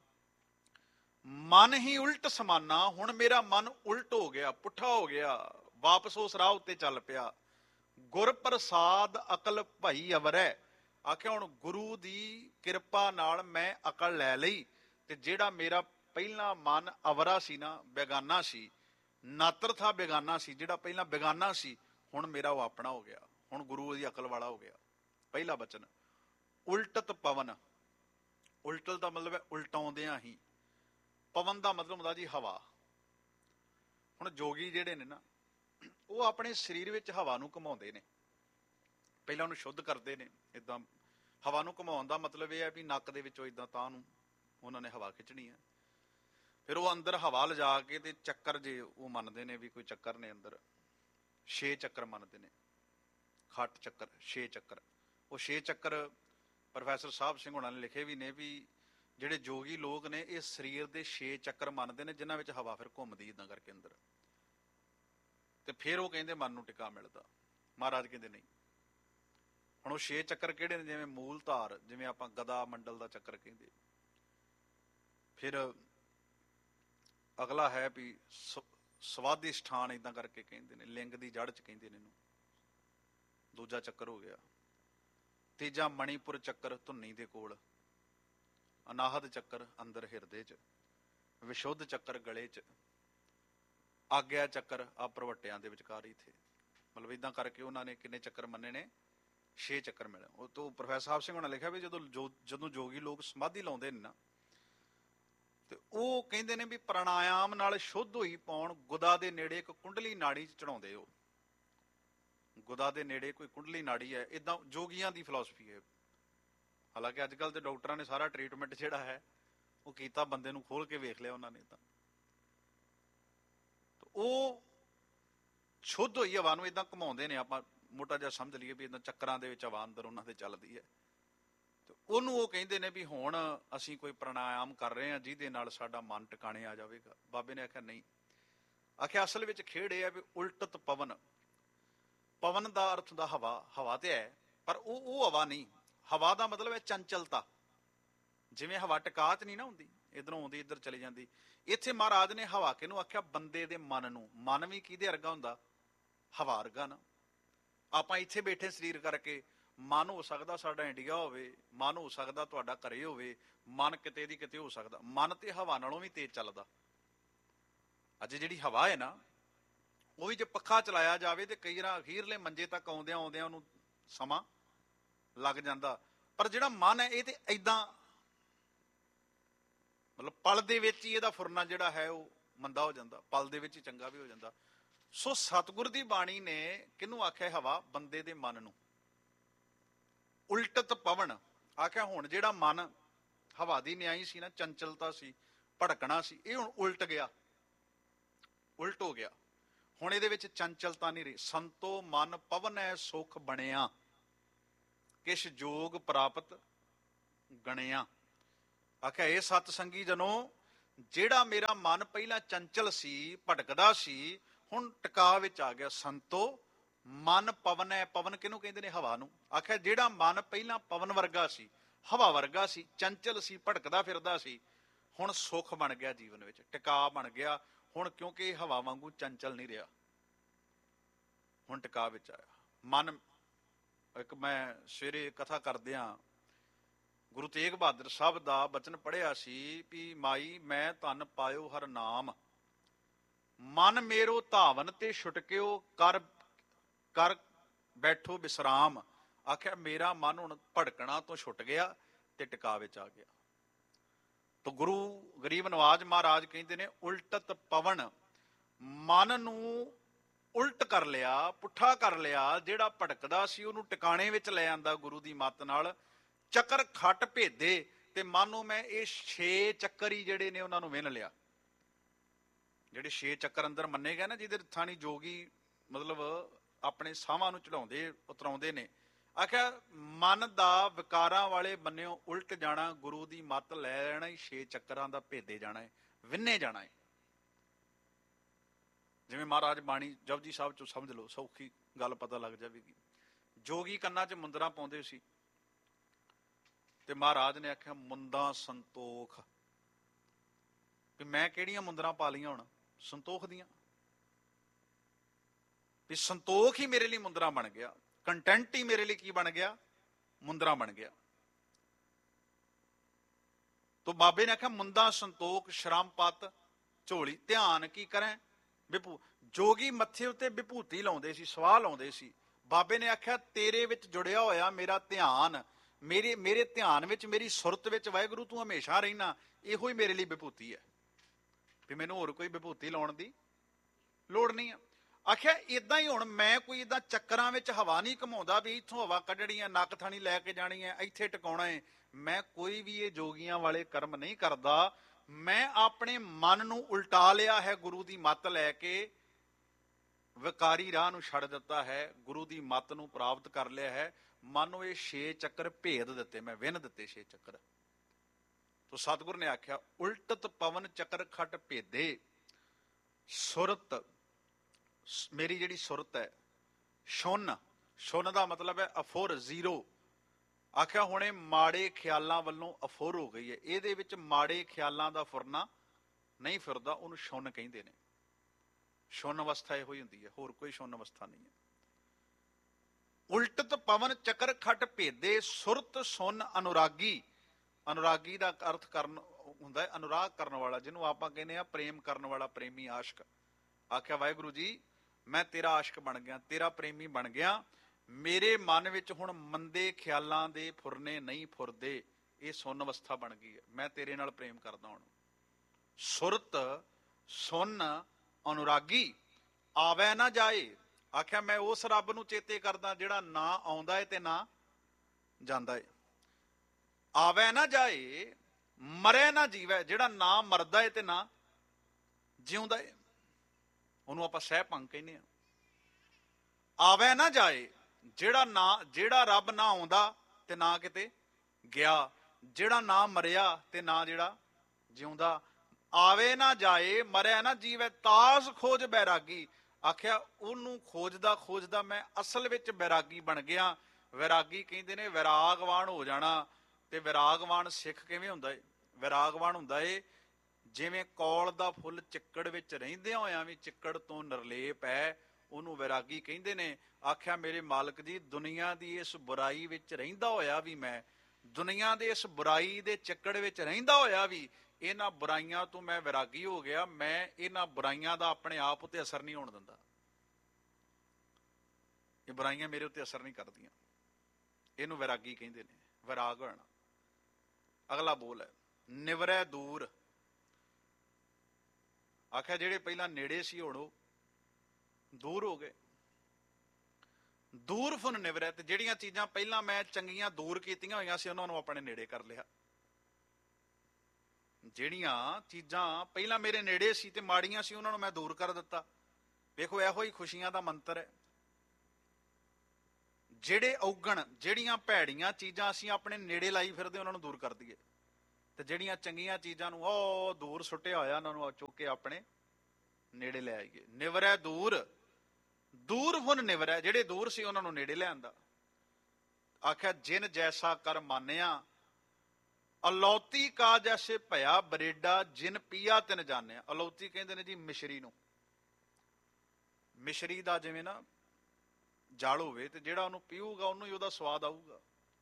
ਮਨ ਹੀ ਉਲਟ ਸਮਾਨਾ। ਹੁਣ ਮੇਰਾ ਮਨ ਉਲਟ ਹੋ ਗਿਆ, ਪੁੱਠਾ ਹੋ ਗਿਆ, ਵਾਪਸ ਉਸ ਰਾਹ ਉੱਤੇ ਚੱਲ ਪਿਆ। ਗੁਰ ਪ੍ਰਸਾਦ ਅਕਲ ਭਈ ਅਵਰੈ। ਆਖਿਆ ਹੁਣ ਗੁਰੂ ਦੀ ਕਿਰਪਾ ਨਾਲ ਮੈਂ ਅਕਲ ਲੈ ਲਈ, ਤੇ ਜਿਹੜਾ ਮੇਰਾ ਪਹਿਲਾਂ ਮਨ ਅਵਰਾ ਸੀ ਨਾ, ਬੇਗਾਨਾ ਸੀ, ਨਾਤਰ ਥਾ ਬੇਗਾਨਾ ਸੀ, ਜਿਹੜਾ ਪਹਿਲਾਂ ਬੇਗਾਨਾ ਸੀ, ਹੁਣ ਮੇਰਾ ਉਹ ਆਪਣਾ ਹੋ ਗਿਆ। ਹੁਣ ਗੁਰੂ ਦੀ ਅਕਲ ਵਾਲਾ ਹੋ ਗਿਆ। ਪਹਿਲਾ ਬਚਨ ਉਲਟਤ ਪਵਨ। ਉਲਟਲ ਦਾ ਮਤਲਬ ਹੈ ਉਲਟਾਉਂਦਿਆਂ ਹੀ। ਪਵਨ ਦਾ ਮਤਲਬ ਹੁੰਦਾ ਜੀ ਹਵਾ। ਹੁਣ ਜੋਗੀ ਜਿਹੜੇ ਨੇ ਨਾ ਉਹ ਆਪਣੇ ਸਰੀਰ ਵਿੱਚ ਹਵਾ ਨੂੰ ਘੁਮਾਉਂਦੇ ਨੇ, ਪਹਿਲਾਂ ਉਹਨੂੰ ਸ਼ੁੱਧ ਕਰਦੇ ਨੇ। ਇਦਾਂ ਹਵਾ ਨੂੰ ਘੁਮਾਉਣ ਦਾ ਮਤਲਬ ਇਹ ਹੈ ਵੀ ਨੱਕ ਦੇ ਵਿੱਚੋਂ ਇਦਾਂ ਤਾਂ ਨੂੰ ਉਹਨਾਂ ਨੇ ਹਵਾ ਖਿੱਚਣੀ ਹੈ। ਫਿਰ ਉਹ ਅੰਦਰ ਹਵਾ ਲਿਜਾ ਕੇ ਤੇ ਚੱਕਰ, ਜੇ ਉਹ ਮੰਨਦੇ ਨੇ ਵੀ ਕੋਈ ਚੱਕਰ ਨੇ ਅੰਦਰ, 6 ਚੱਕਰ ਮੰਨਦੇ ਨੇ, ਖੱਟ ਚੱਕਰ 6 ਚੱਕਰ। ਉਹ 6 ਚੱਕਰ ਪ੍ਰੋਫੈਸਰ ਸਾਹਿਬ ਸਿੰਘ ਹੋਣਾ ਨੇ ਲਿਖੇ ਵੀ ਨੇ ਵੀ ਜਿਹੜੇ ਜੋਗੀ ਲੋਕ ਨੇ ਇਹ ਸਰੀਰ ਦੇ 6 ਚੱਕਰ ਮੰਨਦੇ ਨੇ, ਜਿਨ੍ਹਾਂ ਵਿੱਚ ਹਵਾ ਫਿਰ ਘੁੰਮਦੀ ਇਦਾਂ ਕਰਕੇ ਅੰਦਰ, ਤੇ ਫਿਰ ਉਹ ਕਹਿੰਦੇ ਮਨ ਨੂੰ ਟਿਕਾ ਮਿਲਦਾ। ਮਹਾਰਾਜ ਕਹਿੰਦੇ ਨਹੀਂ। ਹੁਣ ਉਹ 6 ਚੱਕਰ ਕਿਹੜੇ ਨੇ? ਜਿਵੇਂ ਮੂਲ ਧਾਰ, ਜਿਵੇਂ ਆਪਾਂ ਗਦਾ ਮੰਡਲ ਦਾ ਚੱਕਰ ਕਹਿੰਦੇ। ਫਿਰ ਅਗਲਾ ਹੈ ਵੀ ਸਵਾਧੀ ਸਥਾਨ, ਇਦਾਂ ਕਰਕੇ ਕਹਿੰਦੇ ਨੇ, ਲਿੰਗ ਦੀ ਜੜ ਚ ਕਹਿੰਦੇ ਨੇ ਇਹਨੂੰ, ਦੂਜਾ ਚੱਕਰ ਹੋ ਗਿਆ। ਤੀਜਾ ਮਣੀਪੁਰ ਚੱਕਰ ਧੁੰਨੀ ਦੇ ਕੋਲ, ਅਨਾਹਦ ਚੱਕਰ ਅੰਦਰ ਹਿਰਦੇ ਚ, ਵਿਸ਼ੁੱਧ ਚੱਕਰ ਗਲੇ ਚ, ਆਗਿਆ ਚੱਕਰ ਆ ਪ੍ਰਵੱਟਿਆਂ ਦੇ ਵਿਚਕਾਰ ਹੀ ਥੇ। ਮਤਲਬ ਇਦਾਂ ਕਰਕੇ ਉਹਨਾਂ ਨੇ ਕਿੰਨੇ ਚੱਕਰ ਮੰਨੇ ਨੇ? 6 ਚੱਕਰ ਮਿਲੇ। ਉਹ ਤੋਂ ਪ੍ਰੋਫੈਸਰ ਸਾਹਿਬ ਸਿੰਘ ਹੋਣਾ ਲਿਖਿਆ ਵੀ ਜਦੋਂ ਜੋਗੀ ਲੋਕ ਸਮਾਧੀ ਲਾਉਂਦੇ ਨੇ ਨਾ, ਤੇ ਉਹ ਕਹਿੰਦੇ ਨੇ ਵੀ ਪ੍ਰਾਣਾਯਾਮ ਨਾਲ ਸ਼ੁੱਧ ਹੋਈ ਪਾਉਣ ਗੁਦਾ ਦੇ ਨੇੜੇ ਇੱਕ ਕੁੰਡਲੀ ਨਾੜੀ ਚ ਚੜਾਉਂਦੇ। ਉਹ ਗੁਦਾ ਦੇ ਨੇੜੇ ਕੋਈ ਕੁੰਡਲੀ ਨਾੜੀ ਹੈ, ਇਦਾਂ ਜੋਗੀਆਂ ਦੀ ਫਿਲਾਸਫੀ ਹੈ। ਹਾਲਾਂਕਿ ਅੱਜ ਕੱਲ੍ਹ ਦੇ ਡਾਕਟਰਾਂ ਨੇ ਸਾਰਾ ਟ੍ਰੀਟਮੈਂਟ ਜਿਹੜਾ ਹੈ ਉਹ ਕੀਤਾ, ਬੰਦੇ ਨੂੰ ਖੋਲ ਕੇ ਵੇਖ ਲਿਆ ਉਹਨਾਂ ਨੇ। ਤਾਂ ਉਹ ਸ਼ੁੱਧ ਹੋਈ ਹਵਾ ਨੂੰ ਇਦਾਂ ਘੁਮਾਉਂਦੇ ਨੇ। ਆਪਾਂ ਮੋਟਾ ਜਿਹਾ ਸਮਝ ਲਈਏ ਵੀ ਇਦਾਂ ਚੱਕਰਾਂ ਦੇ ਵਿੱਚ ਹਵਾ ਅੰਦਰ ਉਹਨਾਂ ਦੇ ਚੱਲਦੀ ਹੈ, ਤੇ ਉਹਨੂੰ ਉਹ ਕਹਿੰਦੇ ਨੇ ਵੀ ਹੁਣ ਅਸੀਂ ਕੋਈ ਪ੍ਰਾਣਾਯਾਮ ਕਰ ਰਹੇ ਹਾਂ ਜਿਹਦੇ ਨਾਲ ਸਾਡਾ ਮਨ ਟਿਕਾਣੇ ਆ ਜਾਵੇਗਾ। ਬਾਬੇ ਨੇ ਆਖਿਆ ਨਹੀਂ। ਆਖਿਆ ਅਸਲ ਵਿੱਚ ਖੇਡ ਇਹ ਹੈ ਵੀ ਉਲਟਤ ਪਵਨ। ਪਵਨ ਦਾ ਅਰਥ ਦਾ ਹਵਾ, ਹਵਾ ਤੇ ਹੈ ਪਰ ਉਹ ਹਵਾ ਨਹੀਂ। ਹਵਾ ਦਾ ਮਤਲਬ ਹੈ ਚੰਚਲਤਾ। ਜਿਵੇਂ ਹਵਾ ਟਿਕਾ ਚ ਨਹੀਂ ਨਾ ਹੁੰਦੀ, ਇਧਰੋਂ ਆਉਂਦੀ ਇੱਧਰ ਚਲੀ ਜਾਂਦੀ। ਇੱਥੇ ਮਹਾਰਾਜ ਨੇ ਹਵਾ ਕਿਹਨੂੰ ਆਖਿਆ? ਬੰਦੇ ਦੇ ਮਨ ਨੂੰ। ਮਨ ਵੀ ਕਿਹਦੇ ਵਰਗਾ ਹੁੰਦਾ? ਹਵਾ ਵਰਗਾ ਨਾ। ਆਪਾਂ ਇੱਥੇ ਬੈਠੇ ਸਰੀਰ ਕਰਕੇ, ਮਨ ਹੋ ਸਕਦਾ ਸਾਡਾ ਇੰਡੀਆ ਹੋਵੇ, ਮਨ ਹੋ ਸਕਦਾ ਤੁਹਾਡਾ ਘਰੇ ਹੋਵੇ, ਮਨ ਕਿਤੇ ਦੀ ਕਿਤੇ ਹੋ ਸਕਦਾ। ਮਨ ਤੇ ਹਵਾ ਨਾਲੋਂ ਵੀ ਤੇਜ਼ ਚੱਲਦਾ। ਅੱਜ ਜਿਹੜੀ ਹਵਾ ਹੈ ਨਾ, ਉਹ ਵੀ ਜੇ ਪੱਖਾ ਚਲਾਇਆ ਜਾਵੇ ਤੇ ਕਈ ਵਾਰ ਅਖੀਰਲੇ ਮੰਜੇ ਤੱਕ ਆਉਂਦਿਆਂ ਉਹਨੂੰ ਸਮਾਂ ਲੱਗ ਜਾਂਦਾ। ਪਰ ਜਿਹੜਾ ਮਨ ਹੈ ਇਹ ਤੇ ਏਦਾਂ, ਮਤਲਬ ਪਲ ਦੇ ਵਿੱਚ ਹੀ ਇਹਦਾ ਫੁਰਨਾ ਜਿਹੜਾ ਹੈ ਉਹ ਮੰਦਾ ਹੋ ਜਾਂਦਾ, ਪਲ ਦੇ ਵਿੱਚ ਹੀ ਚੰਗਾ ਵੀ ਹੋ ਜਾਂਦਾ। ਸੋ ਸਤਿਗੁਰ ਦੀ ਬਾਣੀ ਨੇ ਕਿਹਨੂੰ ਆਖਿਆ ਹਵਾ? ਬੰਦੇ ਦੇ ਮਨ ਨੂੰ। ਉਲਟਤ ਪਵਨ ਆਖਿਆ ਹੁਣ ਜਿਹੜਾ ਮਨ ਹਵਾ ਦੀ ਨਿਆਈ ਸੀ ਨਾ, ਚੰਚਲਤਾ ਸੀ, ਭੜਕਣਾ ਸੀ, ਇਹ ਹੁਣ ਉਲਟ ਗਿਆ, ਉਲਟ ਹੋ ਗਿਆ। ਹੁਣ ਇਹਦੇ ਵਿੱਚ ਚੰਚਲਤਾ ਨਹੀਂ ਰਹੀ। ਸੰਤੋ ਮਨ ਪਵਨੈ ਸੁਖ ਬਣਿਆ, ਕਿਛ ਜੋਗ ਪ੍ਰਾਪਤ ਗਣਿਆ। ਆਖਿਆ ਇਹ ਸਤ ਸੰਗੀ ਜਨੋ, ਜਿਹੜਾ ਮੇਰਾ ਮਨ ਪਹਿਲਾਂ ਚੰਚਲ ਸੀ, ਭਟਕਦਾ ਸੀ, ਹੁਣ ਟਿਕਾ ਵਿੱਚ ਆ ਗਿਆ। ਸੰਤੋ ਮਨ ਪਵਨ ਹੈ। ਪਵਨ ਕਿਹਨੂੰ ਕਹਿੰਦੇ ਨੇ? ਹਵਾ ਨੂੰ। ਆਖਿਆ ਜਿਹੜਾ ਮਨ ਪਹਿਲਾਂ ਪਵਨ ਵਰਗਾ ਸੀ, ਹਵਾ ਵਰਗਾ ਸੀ, ਚੰਚਲ ਸੀ, ਭਟਕਦਾ ਫਿਰਦਾ ਸੀ, ਹੁਣ ਸੁੱਖ ਬਣ ਗਿਆ ਜੀਵਨ ਵਿੱਚ, ਟਿਕਾ ਬਣ ਗਿਆ। ਹੁਣ ਕਿਉਂਕਿ ਇਹ ਹਵਾ ਵਾਂਗੂ ਚੰਚਲ ਨਹੀਂ ਰਿਹਾ, ਹੁਣ ਟਿਕਾ ਵਿੱਚ ਆਇਆ ਮਨ। ਇੱਕ ਮੈਂ ਸਵੇਰੇ ਕਥਾ ਕਰਦਿਆਂ ਗੁਰੂ ਤੇਗ ਬਹਾਦਰ ਸਾਹਿਬ ਦਾ ਬਚਨ ਪੜ੍ਹਿਆ ਸੀ ਵੀ ਮਾਈ ਮੈਂ ਧਨ ਪਾਇਓ ਹਰ ਨਾਮ, ਮਨ ਮੇਰੋ ਧਾਵਨ ਤੇ ਛੁਟਕਿਓ, ਕਰ ਕਰ ਬੈਠੋ ਵਿਸਰਾਮ। ਆਖਿਆ ਮੇਰਾ ਮਨ ਹੁਣ ਭਟਕਣਾ ਤੋਂ ਛੁੱਟ ਗਿਆ ਤੇ ਟਿਕਾ ਵਿੱਚ ਆ ਗਿਆ। ਤਾਂ ਗੁਰੂ ਗਰੀਬ ਨਵਾਜ ਮਹਾਰਾਜ ਕਹਿੰਦੇ ਨੇ ਉਲਟਤ ਪਵਨ, ਮਨ ਨੂੰ ਉਲਟ ਕਰ ਲਿਆ, ਪੁੱਠਾ ਕਰ ਲਿਆ। ਜਿਹੜਾ ਭਟਕਦਾ ਸੀ ਉਹਨੂੰ ਟਿਕਾਣੇ ਵਿੱਚ ਲੈ ਆਂਦਾ ਗੁਰੂ ਦੀ ਮੱਤ ਨਾਲ। ਚੱਕਰ ਖੱਟ ਭੇਦੇ, ਤੇ ਮਾਨੋ ਮੈਂ ਇਹ 6 ਚੱਕਰ ਹੀ ਜਿਹੜੇ ਨੇ ਉਹਨਾਂ ਨੂੰ ਵਿੰਨ ਲਿਆ। ਜਿਹੜੇ 6 ਚੱਕਰ ਅੰਦਰ ਮੰਨੇ ਗਏ ਨਾ, ਜਿਹਦੇ ਥਾਣੀ ਜੋਗੀ ਮਤਲਬ ਆਪਣੇ ਸਾਹਾਂ ਨੂੰ ਚੜਾਉਂਦੇ ਉਤਰਾਉਂਦੇ ਨੇ। ਆਖਿਆ ਮਨ ਦਾ ਵਿਕਾਰਾਂ ਵਾਲੇ ਬੰਨਿਓ ਉਲਟ ਜਾਣਾ, ਗੁਰੂ ਦੀ ਮੱਤ ਲੈ ਲੈਣਾ ਹੀ 6 ਚੱਕਰਾਂ ਦਾ ਭੇਦੇ ਜਾਣਾ ਹੈ, ਵਿੰਨੇ ਜਾਣਾ ਹੈ। ਜਿਵੇਂ ਮਹਾਰਾਜ ਬਾਣੀ ਜਪਜੀ ਸਾਹਿਬ ਚੋਂ ਸਮਝ ਲਓ, ਸੌਖੀ ਗੱਲ ਪਤਾ ਲੱਗ ਜਾਵੇਗੀ। ਜੋਗੀ ਕੰਨਾਂ 'ਚ ਮੁੰਦਰਾਂ ਪਾਉਂਦੇ ਸੀ ਤੇ ਮਹਾਰਾਜ ਨੇ ਆਖਿਆ ਮੁੰਦਾਂ ਸੰਤੋਖ, ਵੀ ਮੈਂ ਕਿਹੜੀਆਂ ਮੁੰਦਰਾਂ ਪਾ ਲਈਆਂ ਹੁਣ? ਸੰਤੋਖ ਦੀਆਂ। ਵੀ ਸੰਤੋਖ ਹੀ ਮੇਰੇ ਲਈ ਮੁੰਦਰਾਂ ਬਣ ਗਿਆ, ਕੰਟੈਂਟ ਹੀ ਮੇਰੇ ਲਈ ਕੀ ਬਣ ਗਿਆ? ਮੁੰਦਰਾਂ ਬਣ ਗਿਆ। ਤੋ ਬਾਬੇ ਨੇ ਆਖਿਆ ਮੁੰਦਾਂ ਸੰਤੋਖ ਸ਼ਰਮ ਪਤ ਝੋਲੀ, ਧਿਆਨ ਕੀ ਕਰਾਂ? ਜੋਗੀ ਮੱਥੇ ਉੱਤੇ ਵਿਭੂਤੀ ਲਾਉਂਦੇ ਸੀ, ਸਵਾਹ ਲਾਉਂਦੇ ਸੀ। ਬਾਬੇ ਨੇ ਆਖਿਆ ਤੇਰੇ ਵਿੱਚ ਜੁੜਿਆ ਹੋਇਆ ਮੇਰਾ ਧਿਆਨ, ਮੇਰੇ ਧਿਆਨ ਵਿੱਚ, ਮੇਰੀ ਸੁਰਤ ਵਿੱਚ ਵਾਹਿਗੁਰੂ ਤੂੰ ਹਮੇਸ਼ਾ ਰਹਿਣਾ, ਇਹੋ ਹੀ ਮੇਰੇ ਲਈ ਵਿਭੂਤੀ ਹੈ, ਵੀ ਮੈਨੂੰ ਹੋਰ ਕੋਈ ਵਿਭੂਤੀ ਲਾਉਣ ਦੀ ਲੋੜ ਨਹੀਂ ਆ। ਆਖਿਆ ਇਦਾਂ ਹੀ ਹੁਣ ਮੈਂ ਕੋਈ ਇਦਾਂ ਚੱਕਰਾਂ ਵਿੱਚ ਹਵਾ ਨਹੀਂ ਘਮਾਉਂਦਾ ਵੀ ਇੱਥੋਂ ਹਵਾ ਕੱਢਣੀ ਹੈ, ਨੱਕ ਥਾਣੀ ਲੈ ਕੇ ਜਾਣੀ ਹੈ, ਇੱਥੇ ਟਿਕਾਉਣਾ ਹੈ। ਮੈਂ ਕੋਈ ਵੀ ਇਹ ਜੋਗੀਆਂ ਵਾਲੇ ਕਰਮ ਨਹੀਂ ਕਰਦਾ। ਮੈਂ ਆਪਣੇ ਮਨ ਨੂੰ ਉਲਟਾ ਲਿਆ ਹੈ, ਗੁਰੂ ਦੀ ਮੱਤ ਲੈ ਕੇ ਵਿਕਾਰੀ ਰਾਹ ਨੂੰ ਛੱਡ ਦਿੱਤਾ ਹੈ, ਗੁਰੂ ਦੀ ਮੱਤ ਨੂੰ ਪ੍ਰਾਪਤ ਕਰ ਲਿਆ ਹੈ। ਮਨ ਨੂੰ ਇਹ 6 ਚੱਕਰ ਭੇਦ ਦਿੱਤੇ, ਮੈਂ ਵਿੰਨ ਦਿੱਤੇ 6 ਚੱਕਰ। ਤੋ ਸਤਿਗੁਰ ਨੇ ਆਖਿਆ ਉਲਟਤ ਪਵਨ ਚੱਕਰ ਖੱਟ ਭੇਦੇ, ਸੁਰਤ ਮੇਰੀ ਜਿਹੜੀ ਸੁਰਤ ਹੈ, ਸ਼ੁੰਨ, ਸ਼ੁੰਨ ਦਾ ਮਤਲਬ ਹੈ ਅਫੁਰ, ਜ਼ੀਰੋ। ਆਖਿਆ ਹੁਣੇ ਮਾੜੇ ਖਿਆਲਾਂ ਵੱਲੋਂ ਅਫੁਰ ਹੋ ਗਈ ਹੈ, ਇਹਦੇ ਵਿੱਚ ਮਾੜੇ ਖਿਆਲਾਂ ਦਾ ਫੁਰਨਾ ਨਹੀਂ ਫਿਰਦਾ, ਉਹਨੂੰ ਸ਼ੁੰਨ ਕਹਿੰਦੇ ਨੇ। ਸ਼ੁੰਨ ਅਵਸਥਾ ਇਹੋ ਹੀ ਹੁੰਦੀ ਹੈ, ਹੋਰ ਕੋਈ ਸ਼ੁੰਨ ਅਵਸਥਾ ਨਹੀਂ ਹੈ। ਉਲਟਤ ਪਵਨ ਚੱਕਰ ਖੱਟ ਭੇਦੇ, ਸੁਰਤ ਸੁੰਨ ਅਨੁਰਾਗੀ। ਅਨੁਰਾਗੀ ਦਾ ਅਰਥ ਕਰਨ ਹੁੰਦਾ ਹੈ ਅਨੁਰਾਗ ਕਰਨ ਵਾਲਾ, ਜਿਹਨੂੰ ਆਪਾਂ ਕਹਿੰਦੇ ਆ ਪ੍ਰੇਮ ਕਰਨ ਵਾਲਾ, ਪ੍ਰੇਮੀ ਆਸ਼ਕ। ਆਖਿਆ ਵਾਹਿਗੁਰੂ ਜੀ ਮੈਂ ਤੇਰਾ ਆਸ਼ਕ ਬਣ ਗਿਆ, ਤੇਰਾ ਪ੍ਰੇਮੀ ਬਣ ਗਿਆ। ਮੇਰੇ ਮਨ ਵਿੱਚ ਹੁਣ ਮੰਦੇ ਖਿਆਲਾਂ ਦੇ ਫੁਰਨੇ ਨਹੀਂ ਫੁਰਦੇ, ਇਹ ਸੁੰਨ ਅਵਸਥਾ ਬਣ ਗਈ ਹੈ, ਮੈਂ ਤੇਰੇ ਨਾਲ ਪ੍ਰੇਮ ਕਰਦਾ ਹੁਣ। ਸੁਰਤ ਸੁੰਨ ਅਨੁਰਾਗੀ ਆਵੈ ਨਾ ਜਾਏ। ਆਖਿਆ ਮੈਂ ਉਸ ਰੱਬ ਨੂੰ ਚੇਤੇ ਕਰਦਾ ਜਿਹੜਾ ਨਾ ਆਉਂਦਾ ਹੈ ਤੇ ਨਾ ਜਾਂਦਾ ਹੈ। ਆਵੈ ਨਾ ਜਾਏ ਮਰੇ ਨਾ ਜੀਵੈ, ਜਿਹੜਾ ਨਾ ਮਰਦਾ ਹੈ ਤੇ ਨਾ ਜਿਉਂਦਾ ਹੈ, ਉਹਨੂੰ ਆਪਾਂ ਸਹਿ ਭੰਗ ਕਹਿੰਦੇ ਆ। ਆਵੈ ਨਾ ਜਾਏ, ਜਿਹੜਾ ਰੱਬ ਨਾ ਆਉਂਦਾ ਤੇ ਨਾ ਕਿਤੇ ਗਿਆ, ਜਿਹੜਾ ਨਾ ਮਰਿਆ ਤੇ ਨਾ ਜਿਹੜਾ ਜਿਉਂਦਾ। ਆਵੇ ਨਾ ਜਾਏ ਮਰਿਆ ਨਾ ਜੀਵੈ, ਤਾਸ ਖੋਜ ਬੈਰਾਗੀ। ਆਖਿਆ ਉਹਨੂੰ ਖੋਜਦਾ ਮੈਂ ਅਸਲ ਵਿੱਚ ਬੈਰਾਗੀ ਬਣ ਗਿਆ। ਵੈਰਾਗੀ ਕਹਿੰਦੇ ਨੇ ਵਿਰਾਗਵਾਨ ਹੋ ਜਾਣਾ। ਤੇ ਵਿਰਾਗਵਾਨ ਸਿੱਖ ਕਿਵੇਂ ਹੁੰਦਾ ਏ? ਵਿਰਾਗਵਾਨ ਹੁੰਦਾ ਏ ਜਿਵੇਂ ਕੌਲ ਦਾ ਫੁੱਲ ਚਿੱਕੜ ਵਿੱਚ ਰਹਿੰਦਿਆਂ ਹੋਇਆਂ ਵੀ ਚਿੱਕੜ ਤੋਂ ਨਿਰਲੇਪ ਹੈ, ਉਹਨੂੰ ਵਿਰਾਗੀ ਕਹਿੰਦੇ ਨੇ। ਆਖਿਆ ਮੇਰੇ ਮਾਲਕ ਜੀ ਦੁਨੀਆ ਦੀ ਇਸ ਬੁਰਾਈ ਵਿੱਚ ਰਹਿੰਦਾ ਹੋਇਆ ਵੀ, ਮੈਂ ਦੁਨੀਆ ਦੇ ਇਸ ਬੁਰਾਈ ਦੇ ਚਿੱਕੜ ਵਿੱਚ ਰਹਿੰਦਾ ਹੋਇਆ ਵੀ, ਇਹਨਾਂ ਬੁਰਾਈਆਂ ਤੋਂ ਮੈਂ ਵਿਰਾਗੀ ਹੋ ਗਿਆ। ਮੈਂ ਇਹਨਾਂ ਬੁਰਾਈਆਂ ਦਾ ਆਪਣੇ ਆਪ ਉੱਤੇ ਅਸਰ ਨਹੀਂ ਹੋਣ ਦਿੰਦਾ, ਇਹ ਬੁਰਾਈਆਂ ਮੇਰੇ ਉੱਤੇ ਅਸਰ ਨਹੀਂ ਕਰਦੀਆਂ। ਇਹਨੂੰ ਵਿਰਾਗੀ ਕਹਿੰਦੇ ਨੇ, ਵਿਰਾਗ ਹੋਣਾ। ਅਗਲਾ ਬੋਲ ਹੈ ਨਿਵਰੈ ਦੂਰ। ਆਖਿਆ ਜਿਹੜੇ ਪਹਿਲਾਂ ਨੇੜੇ ਸੀ ਹੁਣ ਉਹ ਦੂਰ ਹੋ ਗਏ। ਦੂਰ ਫੁਨ ਨਿਵਰੈ, ਤੇ ਜਿਹੜੀਆਂ ਚੀਜ਼ਾਂ ਪਹਿਲਾਂ ਮੈਂ ਚੰਗੀਆਂ ਦੂਰ ਕੀਤੀਆਂ ਹੋਈਆਂ ਸੀ ਉਹਨਾਂ ਨੂੰ ਆਪਣੇ ਨੇੜੇ ਕਰ ਲਿਆ। ਜਿਹੜੀਆਂ ਚੀਜ਼ਾਂ ਪਹਿਲਾਂ ਮੇਰੇ ਨੇੜੇ ਸੀ ਤੇ ਮਾੜੀਆਂ ਸੀ ਉਹਨਾਂ ਨੂੰ ਮੈਂ ਦੂਰ ਕਰ ਦਿੱਤਾ। ਵੇਖੋ ਇਹੋ ਹੀ ਖੁਸ਼ੀਆਂ ਦਾ ਮੰਤਰ ਹੈ। ਜਿਹੜੇ ਔਗਣ, ਜਿਹੜੀਆਂ ਭੈੜੀਆਂ ਚੀਜ਼ਾਂ ਅਸੀਂ ਆਪਣੇ ਨੇੜੇ ਲਾਈ ਫਿਰਦੇ ਉਹਨਾਂ ਨੂੰ ਦੂਰ ਕਰ ਦਈਏ। ਤੇ ਜਿਹੜੀਆਂ ਚੰਗੀਆਂ ਚੀਜ਼ਾਂ ਨੂੰ ਉਹ ਦੂਰ ਸੁੱਟਿਆ ਹੋਇਆ ਉਹਨਾਂ ਨੂੰ ਚੁੱਕ ਕੇ ਆਪਣੇ ਨੇੜੇ ਲੈ ਆਈਏ। ਨਿਵਰੈ ਦੂਰ, ਦੂਰ ਹੁਣ ਨਿਵਰੈ, ਜਿਹੜੇ ਦੂਰ ਸੀ ਉਹਨਾਂ ਨੂੰ ਨੇੜੇ ਲਿਆਂਦਾ। ਆਖਿਆ ਜਿਨ ਜੈਸਾ ਕਰ ਮਾਨਿਆ, ਅਲੌਤੀ ਕਾ ਜੈਸੇ ਭਇਆ ਬਰੇਡਾ, ਜਿਨ ਪੀਆ ਤਿਨ ਜਾਣਿਆ। ਅਲੌਤੀ ਕਹਿੰਦੇ ਨੇ ਜੀ ਮਿਸ਼ਰੀ ਨੂੰ। ਮਿਸ਼ਰੀ ਦਾ ਜਿਵੇਂ ਨਾ ਜਲ ਹੋਵੇ ਤੇ ਜਿਹੜਾ ਉਹਨੂੰ ਪੀਊਗਾ ਉਹਨੂੰ ਹੀ ਉਹਦਾ ਸਵਾਦ ਆਊਗਾ,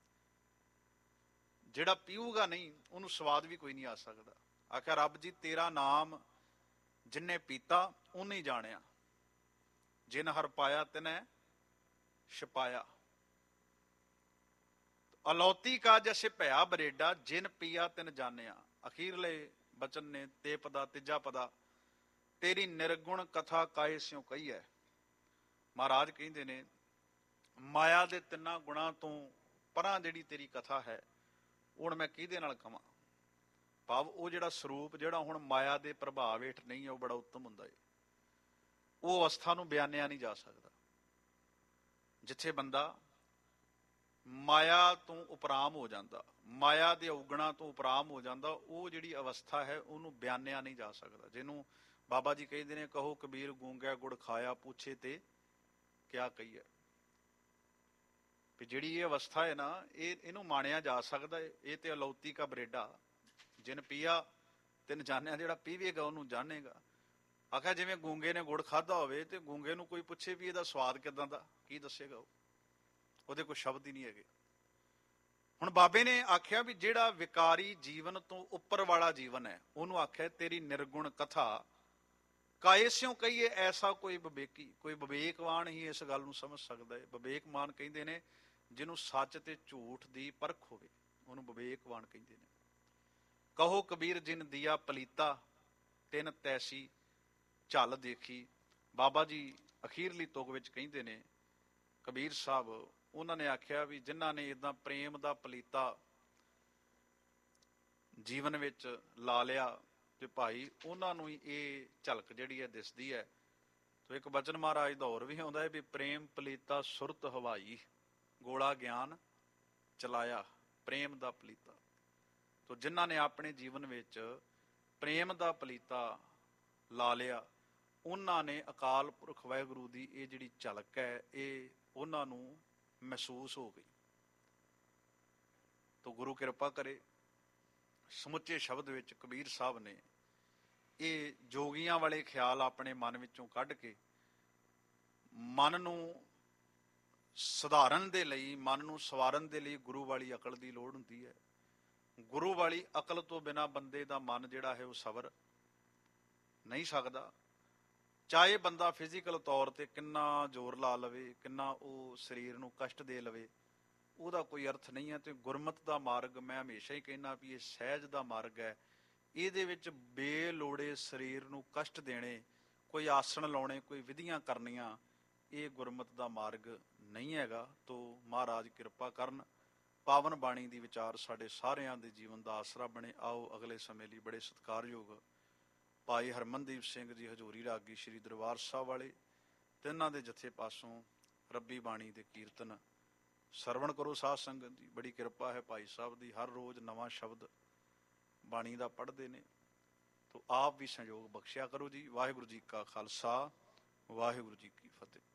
ਜਿਹੜਾ ਪੀਊਗਾ ਨਹੀਂ ਉਹਨੂੰ ਸਵਾਦ ਵੀ ਕੋਈ ਨਹੀਂ ਆ ਸਕਦਾ। ਆਖਿਆ ਰੱਬ ਜੀ ਤੇਰਾ ਨਾਮ ਜਿੰਨੇ ਪੀਤਾ ਉਹਨੇ ਹੀ ਜਾਣਿਆ, ਜਿਨ ਹਰ ਪਾਇਆ ਤਿਨੈ ਛਪਾਇਆ। ਅਲੌਤੀ ਕਾ ਜੈਸੇ ਭਇਆ ਬਰੇਡਾ, ਜਿਨ ਪੀਆ ਤਿਨ ਜਾਣਿਆ। ਅਖੀਰਲੇ ਬਚਨ ਨੇ ਤੇ ਪਦਾ ਤੀਜਾ ਪਦਾ, ਤੇਰੀ ਨਿਰਗੁਣ ਕਥਾ ਕਾਏ ਸਿਉ ਕਹੀ ਹੈ। ਮਹਾਰਾਜ ਕਹਿੰਦੇ ਨੇ ਮਾਇਆ ਦੇ ਤਿੰਨਾਂ ਗੁਣਾਂ ਤੋਂ ਪਰਾਂ ਜਿਹੜੀ ਤੇਰੀ ਕਥਾ ਹੈ ਹੁਣ ਮੈਂ ਕਿਹਦੇ ਨਾਲ ਕਵਾਂ। ਭਾਵ ਉਹ ਜਿਹੜਾ ਸਰੂਪ ਜਿਹੜਾ ਹੁਣ ਮਾਇਆ ਦੇ ਪ੍ਰਭਾਵ ਹੇਠ ਨਹੀਂ ਹੈ ਉਹ ਬੜਾ ਉੱਤਮ ਹੁੰਦਾ ਹੈ। ਉਹ ਅਵਸਥਾ ਨੂੰ ਬਿਆਨਿਆ ਨਹੀਂ ਜਾ ਸਕਦਾ। ਜਿੱਥੇ ਬੰਦਾ ਮਾਇਆ ਤੋਂ ਉਪਰਾਮ ਹੋ ਜਾਂਦਾ, ਮਾਇਆ ਦੇ ਔਗਣਾਂ ਤੋਂ ਉਪਰਾਮ ਹੋ ਜਾਂਦਾ, ਉਹ ਜਿਹੜੀ ਅਵਸਥਾ ਹੈ ਉਹਨੂੰ ਬਿਆਨਿਆ ਨਹੀਂ ਜਾ ਸਕਦਾ। ਜਿਹਨੂੰ ਬਾਬਾ ਜੀ ਕਹਿੰਦੇ ਨੇ ਕਹੋ ਕਬੀਰ ਗੂੰਗਾ ਗੁੜ ਖਾਇਆ, ਪੁੱਛੇ ਤੇ ਕਿਆ ਕਹੀਏ। ਵੀ ਜਿਹੜੀ ਇਹ ਅਵਸਥਾ ਹੈ ਨਾ ਇਹਨੂੰ ਮਾਣਿਆ ਜਾ ਸਕਦਾ ਹੈ। ਇਹ ਤੇ ਅਲੌਤੀ ਕਾ ਬਰੇਡਾ, ਜਿਨ ਪੀਆ ਤਿਨ ਜਾਣਿਆ, ਜਿਹੜਾ ਪੀਵੇਗਾ ਉਹਨੂੰ ਜਾਣੇਗਾ। ਆਖਿਆ ਜਿਵੇਂ ਗੂੰਗੇ ਨੇ ਗੁੜ ਖਾਧਾ ਹੋਵੇ ਤੇ ਗੂੰਗੇ ਨੂੰ ਕੋਈ ਪੁੱਛੇ ਵੀ ਇਹਦਾ ਸਵਾਦ ਕਿਦਾਂ ਦਾ, ਕੀ ਦੱਸੇਗਾ ਉਹ? ਉਹਦੇ ਕੋਈ ਸ਼ਬਦ ਹੀ ਨਹੀਂ ਹੈਗੇ। ਹੁਣ ਬਾਬੇ ਨੇ ਆਖਿਆ ਵੀ ਜਿਹੜਾ ਵਿਕਾਰੀ ਜੀਵਨ ਤੋਂ ਉੱਪਰ ਵਾਲਾ ਜੀਵਨ ਹੈ ਉਹਨੂੰ ਆਖਿਆ ਤੇਰੀ ਨਿਰਗੁਣ ਕਥਾ ਕਾਏ ਸਿਉ ਕਹੀਏ। ਐਸਾ ਕੋਈ ਵਿਵੇਕੀ, ਕੋਈ ਵਿਵੇਕਵਾਨ ਹੀ ਇਸ ਗੱਲ ਨੂੰ ਸਮਝ ਸਕਦਾ ਹੈ। ਵਿਵੇਕਮਾਨ ਕਹਿੰਦੇ ਨੇ ਜਿਹਨੂੰ ਸੱਚ ਤੇ ਝੂਠ ਦੀ ਪਰਖ ਹੋਵੇ ਉਹਨੂੰ ਵਿਵੇਕਵਾਨ ਕਹਿੰਦੇ ਨੇ। ਕਹੋ ਕਬੀਰ ਜਿਨ ਦੀਆ ਪਲੀਤਾ, ਤਿਨ ਤੈਸੀ ਝੱਲ ਦੇਖੀ। ਬਾਬਾ ਜੀ ਅਖੀਰਲੀ ਤੁਕ ਵਿੱਚ ਕਹਿੰਦੇ ਨੇ ਕਬੀਰ ਸਾਹਿਬ, ਉਹਨਾਂ ਨੇ ਆਖਿਆ ਵੀ ਜਿਨ੍ਹਾਂ ਨੇ ਇਦਾਂ ਪ੍ਰੇਮ ਦਾ ਪਲੀਤਾ ਜੀਵਨ ਵਿੱਚ ਲਾ ਲਿਆ ਤੇ ਭਾਈ ਉਹਨਾਂ ਨੂੰ ਹੀ ਇਹ ਝਲਕ ਜਿਹੜੀ ਹੈ ਦਿਸਦੀ ਹੈ। ਤੇ ਇੱਕ ਬਚਨ ਮਹਾਰਾਜ ਦਾ ਹੋਰ ਵੀ ਆਉਂਦਾ ਹੈ ਵੀ ਪ੍ਰੇਮ ਪਲੀਤਾ ਸੁਰਤ ਹਵਾਈ, ਗੋਲਾ ਗਿਆਨ ਚਲਾਇਆ। ਪ੍ਰੇਮ ਦਾ ਪਲੀਤਾ ਤੋ ਜਿਨ੍ਹਾਂ ਨੇ ਆਪਣੇ ਜੀਵਨ ਵਿੱਚ ਪ੍ਰੇਮ ਦਾ ਪਲੀਤਾ ਲਾ ਲਿਆ ਉਹਨਾਂ ਨੇ ਅਕਾਲ ਪੁਰਖ ਵਾਹਿਗੁਰੂ ਦੀ ਇਹ ਜਿਹੜੀ ਝਲਕ ਹੈ ਇਹ ਉਹਨਾਂ ਨੂੰ ਮਹਿਸੂਸ ਹੋ ਗਈ। ਤੋ ਗੁਰੂ ਕਿਰਪਾ ਕਰੇ ਸਮੁੱਚੇ ਸ਼ਬਦ ਵਿੱਚ ਕਬੀਰ ਸਾਹਿਬ ਨੇ ਇਹ ਜੋਗੀਆਂ ਵਾਲੇ ਖਿਆਲ ਆਪਣੇ ਮਨ ਵਿੱਚੋਂ ਕੱਢ ਕੇ ਮਨ ਨੂੰ ਸੁਧਾਰਨ ਦੇ ਲਈ, ਮਨ ਨੂੰ ਸਵਾਰਨ ਦੇ ਲਈ ਗੁਰੂ ਵਾਲੀ ਅਕਲ ਦੀ ਲੋੜ ਹੁੰਦੀ ਹੈ। ਗੁਰੂ ਵਾਲੀ ਅਕਲ ਤੋਂ ਬਿਨਾਂ ਬੰਦੇ ਦਾ ਮਨ ਜਿਹੜਾ ਹੈ ਉਹ ਸਵਰ ਨਹੀਂ ਸਕਦਾ। ਚਾਹੇ ਬੰਦਾ ਫਿਜ਼ੀਕਲ ਤੌਰ ਤੇ ਕਿੰਨਾ ਜ਼ੋਰ ਲਾ ਲਵੇ, ਕਿੰਨਾ ਉਹ ਸਰੀਰ ਨੂੰ ਕਸ਼ਟ ਦੇ ਲਵੇ, ਉਹਦਾ ਕੋਈ ਅਰਥ ਨਹੀਂ ਹੈ। ਤੇ ਗੁਰਮਤ ਦਾ ਮਾਰਗ ਮੈਂ ਹਮੇਸ਼ਾ ਹੀ ਕਹਿੰਦਾ ਵੀ ਇਹ ਸਹਿਜ ਦਾ ਮਾਰਗ ਹੈ। ਇਹਦੇ ਵਿੱਚ ਬੇਲੋੜੇ ਸਰੀਰ ਨੂੰ ਕਸ਼ਟ ਦੇਣੇ, ਕੋਈ ਆਸਣ ਲਾਉਣੇ, ਕੋਈ ਵਿਧੀਆਂ ਕਰਨੀਆਂ, ਇਹ ਗੁਰਮਤ ਦਾ ਮਾਰਗ ਨਹੀਂ ਹੈਗਾ। ਤੋ ਮਹਾਰਾਜ ਕਿਰਪਾ ਕਰਨ, ਪਾਵਨ ਬਾਣੀ ਦੀ ਵਿਚਾਰ ਸਾਡੇ ਸਾਰਿਆਂ ਦੇ ਜੀਵਨ ਦਾ ਆਸਰਾ ਬਣੇ। ਆਓ ਅਗਲੇ ਸਮੇਂ ਲਈ ਬੜੇ ਸਤਿਕਾਰਯੋਗ ਭਾਈ ਹਰਮਨਦੀਪ ਸਿੰਘ ਜੀ ਹਜ਼ੂਰੀ ਰਾਗੀ ਸ਼੍ਰੀ ਦਰਬਾਰ ਸਾਹਿਬ ਵਾਲੇ, ਤਿੰਨਾਂ ਦੇ ਜਥੇ ਪਾਸੋਂ ਰੱਬੀ ਬਾਣੀ ਦੇ ਕੀਰਤਨ ਸਰਵਣ ਕਰੋ ਸਾਧ ਸੰਗਤ ਦੀ। ਬੜੀ ਕਿਰਪਾ ਹੈ ਭਾਈ ਸਾਹਿਬ ਦੀ, ਹਰ ਰੋਜ਼ ਨਵਾਂ ਸ਼ਬਦ ਬਾਣੀ ਦਾ ਪੜ੍ਹਦੇ ਨੇ। ਤੋ ਆਪ ਵੀ ਸੰਯੋਗ ਬਖਸ਼ਿਆ ਕਰੋ ਜੀ। ਵਾਹਿਗੁਰੂ ਜੀ ਕਾ ਖਾਲਸਾ, ਵਾਹਿਗੁਰੂ ਜੀ ਕੀ ਫਤਿਹ।